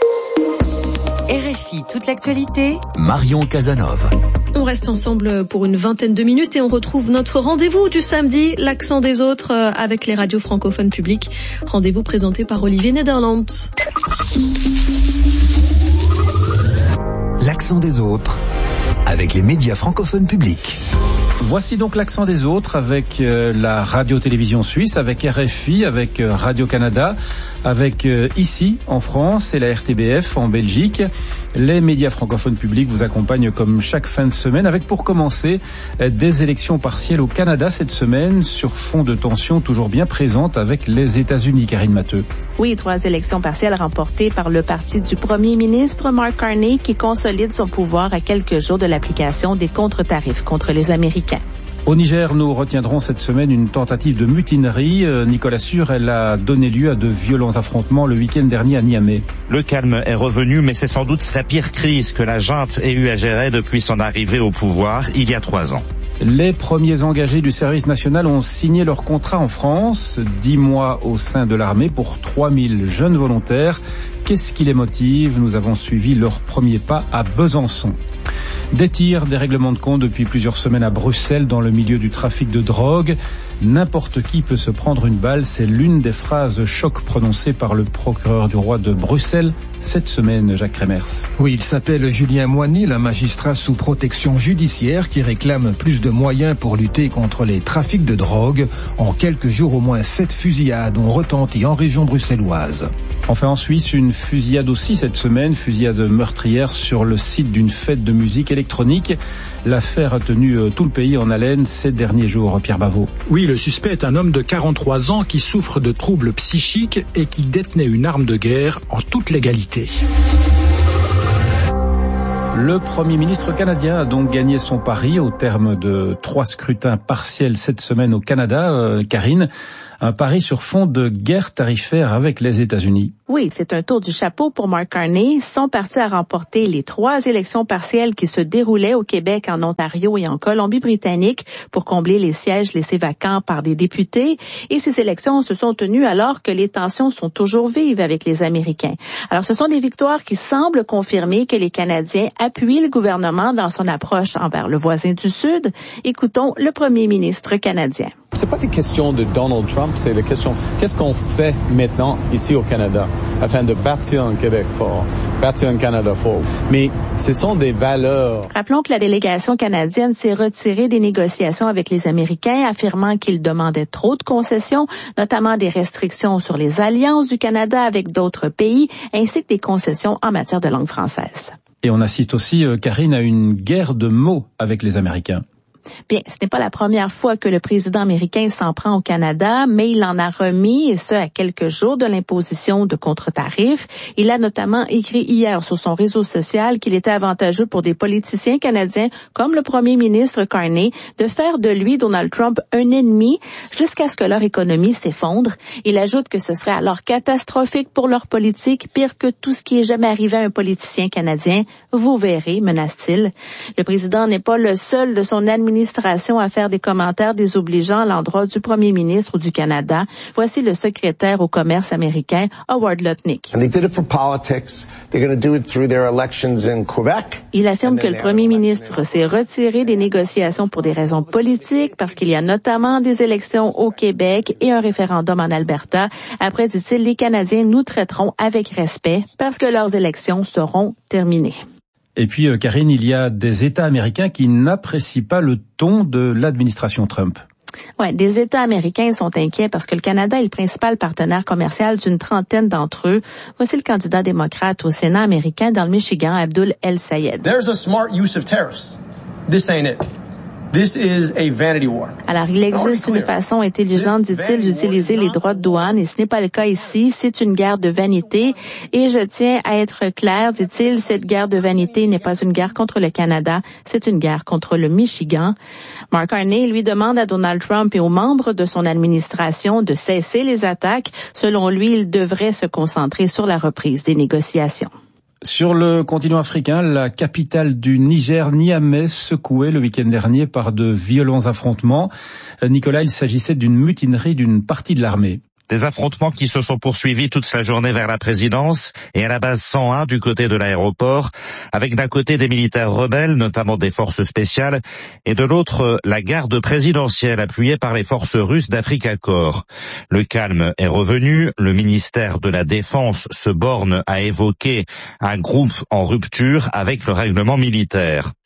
R F I, toute l'actualité. Marion Casanova. On reste ensemble pour une vingtaine de minutes et on retrouve notre rendez-vous du samedi, l'accent des autres, avec les radios francophones publiques. Rendez-vous présenté par Olivier Nederland. L'accent des autres, avec les médias francophones publics. Voici donc l'accent des autres avec euh, la radio-télévision suisse, avec R F I, avec euh, Radio-Canada, avec euh, ici en France et la R T B F en Belgique. Les médias francophones publics vous accompagnent comme chaque fin de semaine avec pour commencer euh, des élections partielles au Canada cette semaine sur fond de tensions toujours bien présentes avec les États-Unis. Karine Matteux. Oui, trois élections partielles remportées par le parti du premier ministre Mark Carney qui consolide son pouvoir à quelques jours de l'application des contre-tarifs contre les Américains. Au Niger, nous retiendrons cette semaine une tentative de mutinerie. Nicolas Sûr, elle a donné lieu à de violents affrontements le week-end dernier à Niamey. Le calme est revenu, mais c'est sans doute la pire crise que la junte ait eu à gérer depuis son arrivée au pouvoir il y a trois ans. Les premiers engagés du service national ont signé leur contrat en France. Dix mois au sein de l'armée pour trois mille jeunes volontaires. Qu'est-ce qui les motive? Nous avons suivi leur premier pas à Besançon. Des tirs, des règlements de compte depuis plusieurs semaines à Bruxelles dans le milieu du trafic de drogue. N'importe qui peut se prendre une balle, c'est l'une des phrases choc prononcées par le procureur du roi de Bruxelles cette semaine, Jacques Kremers. Oui, il s'appelle Julien Moigny, un magistrat sous protection judiciaire qui réclame plus de moyens pour lutter contre les trafics de drogue. En quelques jours, au moins sept fusillades ont retenti en région bruxelloise. Enfin en Suisse, une fusillade aussi cette semaine, fusillade meurtrière sur le site d'une fête de musique électronique. L'affaire a tenu tout le pays en haleine ces derniers jours, Pierre Bavot. Oui, le suspect est un homme de quarante-trois ans qui souffre de troubles psychiques et qui détenait une arme de guerre en toute légalité. Le Premier ministre canadien a donc gagné son pari au terme de trois scrutins partiels cette semaine au Canada. Euh, Karine, un pari sur fond de guerre tarifaire avec les États-Unis. Oui, c'est un tour du chapeau pour Mark Carney. Son parti a remporté les trois élections partielles qui se déroulaient au Québec, en Ontario et en Colombie-Britannique pour combler les sièges laissés vacants par des députés. Et ces élections se sont tenues alors que les tensions sont toujours vives avec les Américains. Alors, ce sont des victoires qui semblent confirmer que les Canadiens appuient le gouvernement dans son approche envers le voisin du Sud. Écoutons le premier ministre canadien. C'est pas des questions de Donald Trump, c'est la question qu'est-ce qu'on fait maintenant ici au Canada afin de bâtir un Québec fort, bâtir un Canada fort. Mais ce sont des valeurs. Rappelons que la délégation canadienne s'est retirée des négociations avec les Américains, affirmant qu'ils demandaient trop de concessions, notamment des restrictions sur les alliances du Canada avec d'autres pays, ainsi que des concessions en matière de langue française. Et on assiste aussi, Karine, à une guerre de mots avec les Américains. Bien, ce n'est pas la première fois que le président américain s'en prend au Canada, mais il en a remis, et ce, à quelques jours de l'imposition de contre-tarifs. Il a notamment écrit hier sur son réseau social qu'il était avantageux pour des politiciens canadiens, comme le premier ministre Carney, de faire de lui, Donald Trump, un ennemi, jusqu'à ce que leur économie s'effondre. Il ajoute que ce serait alors catastrophique pour leur politique, pire que tout ce qui est jamais arrivé à un politicien canadien. Vous verrez, menace-t-il. Le président n'est pas le seul de son administration à faire des commentaires désobligeants à l'endroit du premier ministre du Canada. Voici le secrétaire au commerce américain, Howard Lutnick. Il affirme que le premier ministre s'est retiré des négociations pour des raisons politiques, parce qu'il y a notamment des élections au Québec et un référendum en Alberta. Après, dit-il, les Canadiens nous traiteront avec respect parce que leurs élections seront terminées. Et puis, Karine, il y a des États américains qui n'apprécient pas le ton de l'administration Trump. Ouais, des États américains sont inquiets parce que le Canada est le principal partenaire commercial d'une trentaine d'entre eux. Voici le candidat démocrate au Sénat américain dans le Michigan, Abdul El-Sayed. There's a smart use of tariffs. This ain't it. This is a vanity war. Alors, il existe une façon intelligente, dit-il, d'utiliser les droits de douane, et ce n'est pas le cas ici. C'est une guerre de vanité. Et je tiens à être clair, dit-il, cette guerre de vanité n'est pas une guerre contre le Canada, c'est une guerre contre le Michigan. Mark Carney lui demande à Donald Trump et aux membres de son administration de cesser les attaques. Selon lui, il devrait se concentrer sur la reprise des négociations. Sur le continent africain, la capitale du Niger, Niamey, secouée le week-end dernier par de violents affrontements. Nicolas, il s'agissait d'une mutinerie d'une partie de l'armée. Des affrontements qui se sont poursuivis toute la journée vers la présidence et à la base cent un du côté de l'aéroport, avec d'un côté des militaires rebelles, notamment des forces spéciales, et de l'autre la garde présidentielle appuyée par les forces russes d'Africa Corps. Le calme est revenu, le ministère de la Défense se borne à évoquer un groupe en rupture avec le règlement militaire.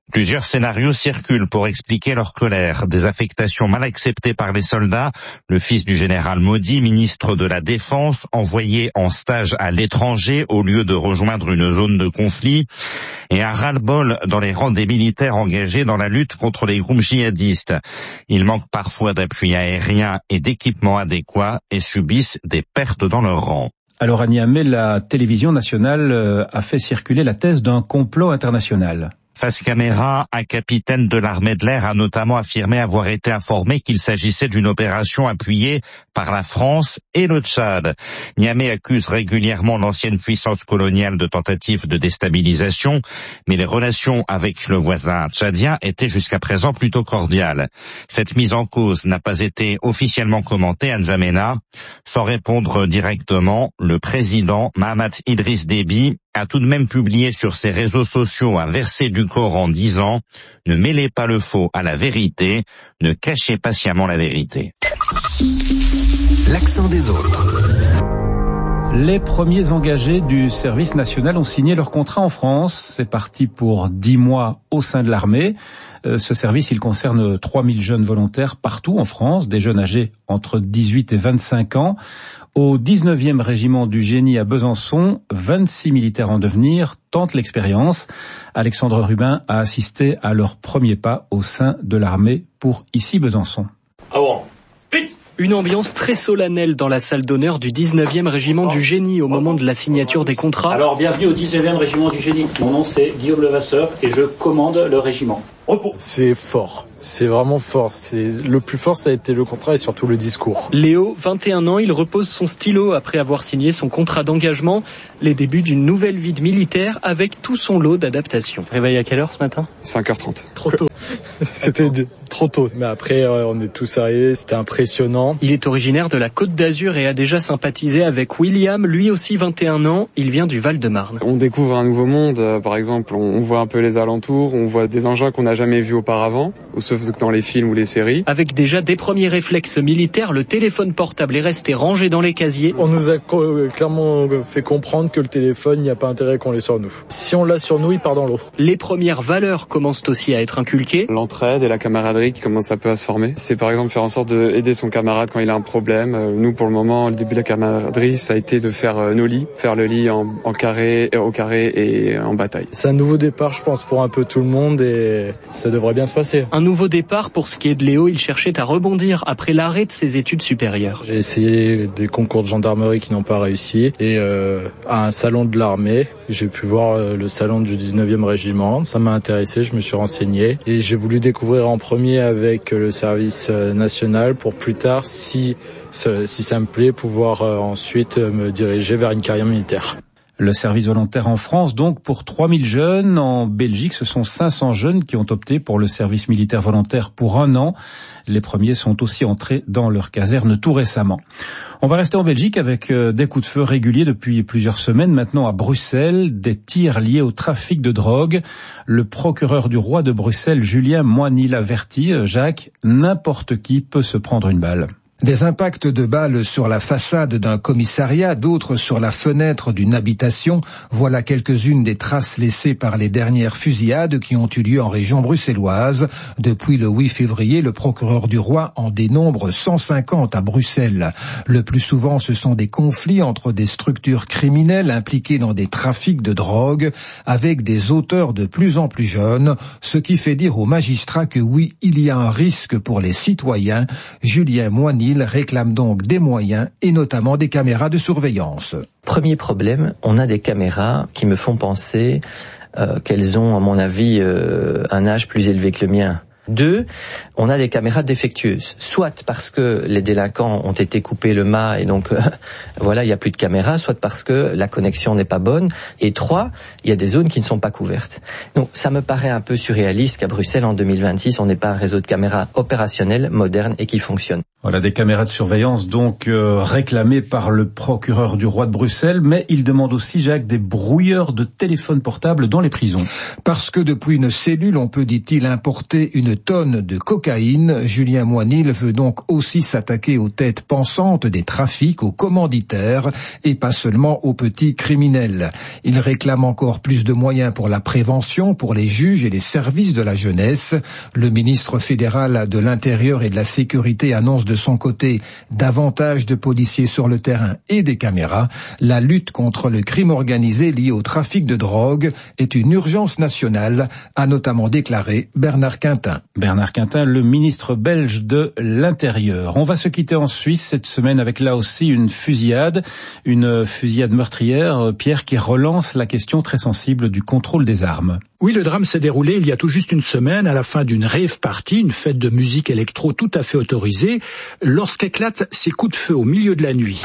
Plusieurs scénarios circulent pour expliquer leur colère. Des affectations mal acceptées par les soldats, le fils du général Modi, ministre de la Défense, envoyé en stage à l'étranger au lieu de rejoindre une zone de conflit, et un ras-le-bol dans les rangs des militaires engagés dans la lutte contre les groupes djihadistes. Ils manquent parfois d'appui aérien et d'équipements adéquats et subissent des pertes dans leur rang. Alors à Niamey, la télévision nationale a fait circuler la thèse d'un complot international. Face caméra, un capitaine de l'armée de l'air a notamment affirmé avoir été informé qu'il s'agissait d'une opération appuyée par la France et le Tchad. Niamey accuse régulièrement l'ancienne puissance coloniale de tentatives de déstabilisation, mais les relations avec le voisin tchadien étaient jusqu'à présent plutôt cordiales. Cette mise en cause n'a pas été officiellement commentée à N'Djamena. Sans répondre directement, le président Mahamat Idriss Déby a tout de même publié sur ses réseaux sociaux un verset du Coran disant « Ne mêlez pas le faux à la vérité, ne cachez pas sciemment la vérité ». L'accent des autres. Les premiers engagés du service national ont signé leur contrat en France. C'est parti pour dix mois au sein de l'armée. Ce service, il concerne trois mille jeunes volontaires partout en France, des jeunes âgés entre dix-huit et vingt-cinq ans. Au dix-neuvième régiment du Génie à Besançon, vingt-six militaires en devenir tentent l'expérience. Alexandre Rubin a assisté à leur premier pas au sein de l'armée pour ici Besançon. Ah bon, vite! Une ambiance très solennelle dans la salle d'honneur du dix-neuvième régiment du Génie au moment de la signature des contrats. Alors bienvenue au dix-neuvième régiment du Génie. Mon nom c'est Guillaume Levasseur et je commande le régiment. C'est fort, c'est vraiment fort. C'est le plus fort, ça a été le contrat et surtout le discours. Léo, vingt et un ans, il repose son stylo après avoir signé son contrat d'engagement. Les débuts d'une nouvelle vie de militaire avec tout son lot d'adaptations. Réveil à quelle heure ce matin ? cinq heures trente. Trop tôt. C'était trop tôt. Mais après, on est tous arrivés, c'était impressionnant. Il est originaire de la Côte d'Azur et a déjà sympathisé avec William, lui aussi vingt et un ans. Il vient du Val-de-Marne. On découvre un nouveau monde. Par exemple, on voit un peu les alentours, on voit des engins qu'on n'a jamais vus auparavant, sauf dans les films ou les séries. Avec déjà des premiers réflexes militaires, le téléphone portable est resté rangé dans les casiers. On nous a clairement fait comprendre que le téléphone, il n'y a pas intérêt qu'on l'ait sur nous. Si on l'a sur nous, il part dans l'eau. Les premières valeurs commencent aussi à être inculquées. L'entraide et la camaraderie qui commencent un peu à se former. C'est par exemple faire en sorte d'aider son camarade quand il a un problème. Nous, pour le moment, le début de la camaraderie, ça a été de faire nos lits, faire le lit en, en carré, au carré et en bataille. C'est un nouveau départ, je pense, pour un peu tout le monde et ça devrait bien se passer. Un nouveau départ pour ce qui est de Léo, il cherchait à rebondir après l'arrêt de ses études supérieures. J'ai essayé des concours de gendarmerie qui n'ont pas réussi et euh, à un salon de l'armée, j'ai pu voir euh, le salon du dix-neuvième régiment. Ça m'a intéressé, je me suis renseigné et j'ai voulu découvrir en premier avec le service national pour plus tard, si, si ça me plaît, pouvoir euh, ensuite me diriger vers une carrière militaire. Le service volontaire en France, donc, pour trois mille jeunes. En Belgique, ce sont cinq cents jeunes qui ont opté pour le service militaire volontaire pour un an. Les premiers sont aussi entrés dans leur caserne tout récemment. On va rester en Belgique avec des coups de feu réguliers depuis plusieurs semaines maintenant à Bruxelles, des tirs liés au trafic de drogue. Le procureur du roi de Bruxelles, Julien Moigny, l'avertit, Jacques, n'importe qui peut se prendre une balle. Des impacts de balles sur la façade d'un commissariat, d'autres sur la fenêtre d'une habitation. Voilà quelques-unes des traces laissées par les dernières fusillades qui ont eu lieu en région bruxelloise. Depuis le huit février, le procureur du roi en dénombre cent cinquante à Bruxelles. Le plus souvent, ce sont des conflits entre des structures criminelles impliquées dans des trafics de drogue avec des auteurs de plus en plus jeunes, ce qui fait dire aux magistrats que oui, il y a un risque pour les citoyens. Julien Moigny réclame donc des moyens et notamment des caméras de surveillance. Premier problème, on a des caméras qui me font penser euh, qu'elles ont, à mon avis, euh, un âge plus élevé que le mien. Deux, on a des caméras défectueuses, soit parce que les délinquants ont été coupés le mât et donc euh, voilà, il n'y a plus de caméras, soit parce que la connexion n'est pas bonne. Et trois, il y a des zones qui ne sont pas couvertes. Donc ça me paraît un peu surréaliste qu'à Bruxelles en deux mille vingt-six, on n'ait pas un réseau de caméras opérationnel, moderne et qui fonctionne. Voilà, des caméras de surveillance donc euh, réclamées par le procureur du roi de Bruxelles, mais il demande aussi, Jacques, des brouilleurs de téléphones portables dans les prisons. Parce que depuis une cellule, on peut, dit-il, importer une tonne de cocaïne. Julien Moinil veut donc aussi s'attaquer aux têtes pensantes des trafics, aux commanditaires, et pas seulement aux petits criminels. Il réclame encore plus de moyens pour la prévention, pour les juges et les services de la jeunesse. Le ministre fédéral de l'Intérieur et de la Sécurité annonce de son côté davantage de policiers sur le terrain et des caméras. La lutte contre le crime organisé lié au trafic de drogue est une urgence nationale, a notamment déclaré Bernard Quintin. Bernard Quintin, le ministre belge de l'Intérieur. On va se quitter en Suisse cette semaine avec là aussi une fusillade, une fusillade meurtrière, Pierre, qui relance la question très sensible du contrôle des armes. Oui, le drame s'est déroulé il y a tout juste une semaine à la fin d'une rave party, une fête de musique électro tout à fait autorisée, lorsqu'éclatent ces coups de feu au milieu de la nuit.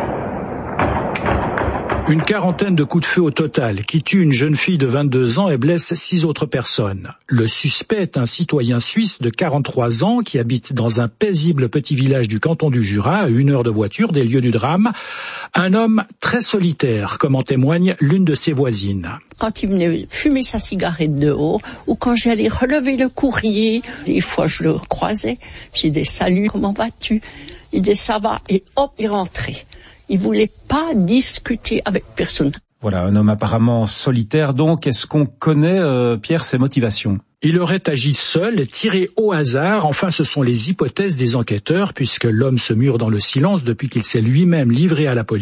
Une quarantaine de coups de feu au total qui tuent une jeune fille de vingt-deux ans et blessent six autres personnes. Le suspect est un citoyen suisse de quarante-trois ans qui habite dans un paisible petit village du canton du Jura, à une heure de voiture des lieux du drame. Un homme très solitaire, comme en témoigne l'une de ses voisines. Quand il venait fumer sa cigarette dehors, ou quand j'allais relever le courrier, des fois je le croisais, j'ai des saluts, comment vas-tu? Il disait ça va, et hop, il rentrait. Il voulait pas discuter avec personne. Voilà, un homme apparemment solitaire donc. Est-ce qu'on connaît, euh, Pierre, ses motivations ? Il aurait agi seul, tiré au hasard. Enfin, ce sont les hypothèses des enquêteurs, puisque l'homme se mure dans le silence depuis qu'il s'est lui-même livré à la police.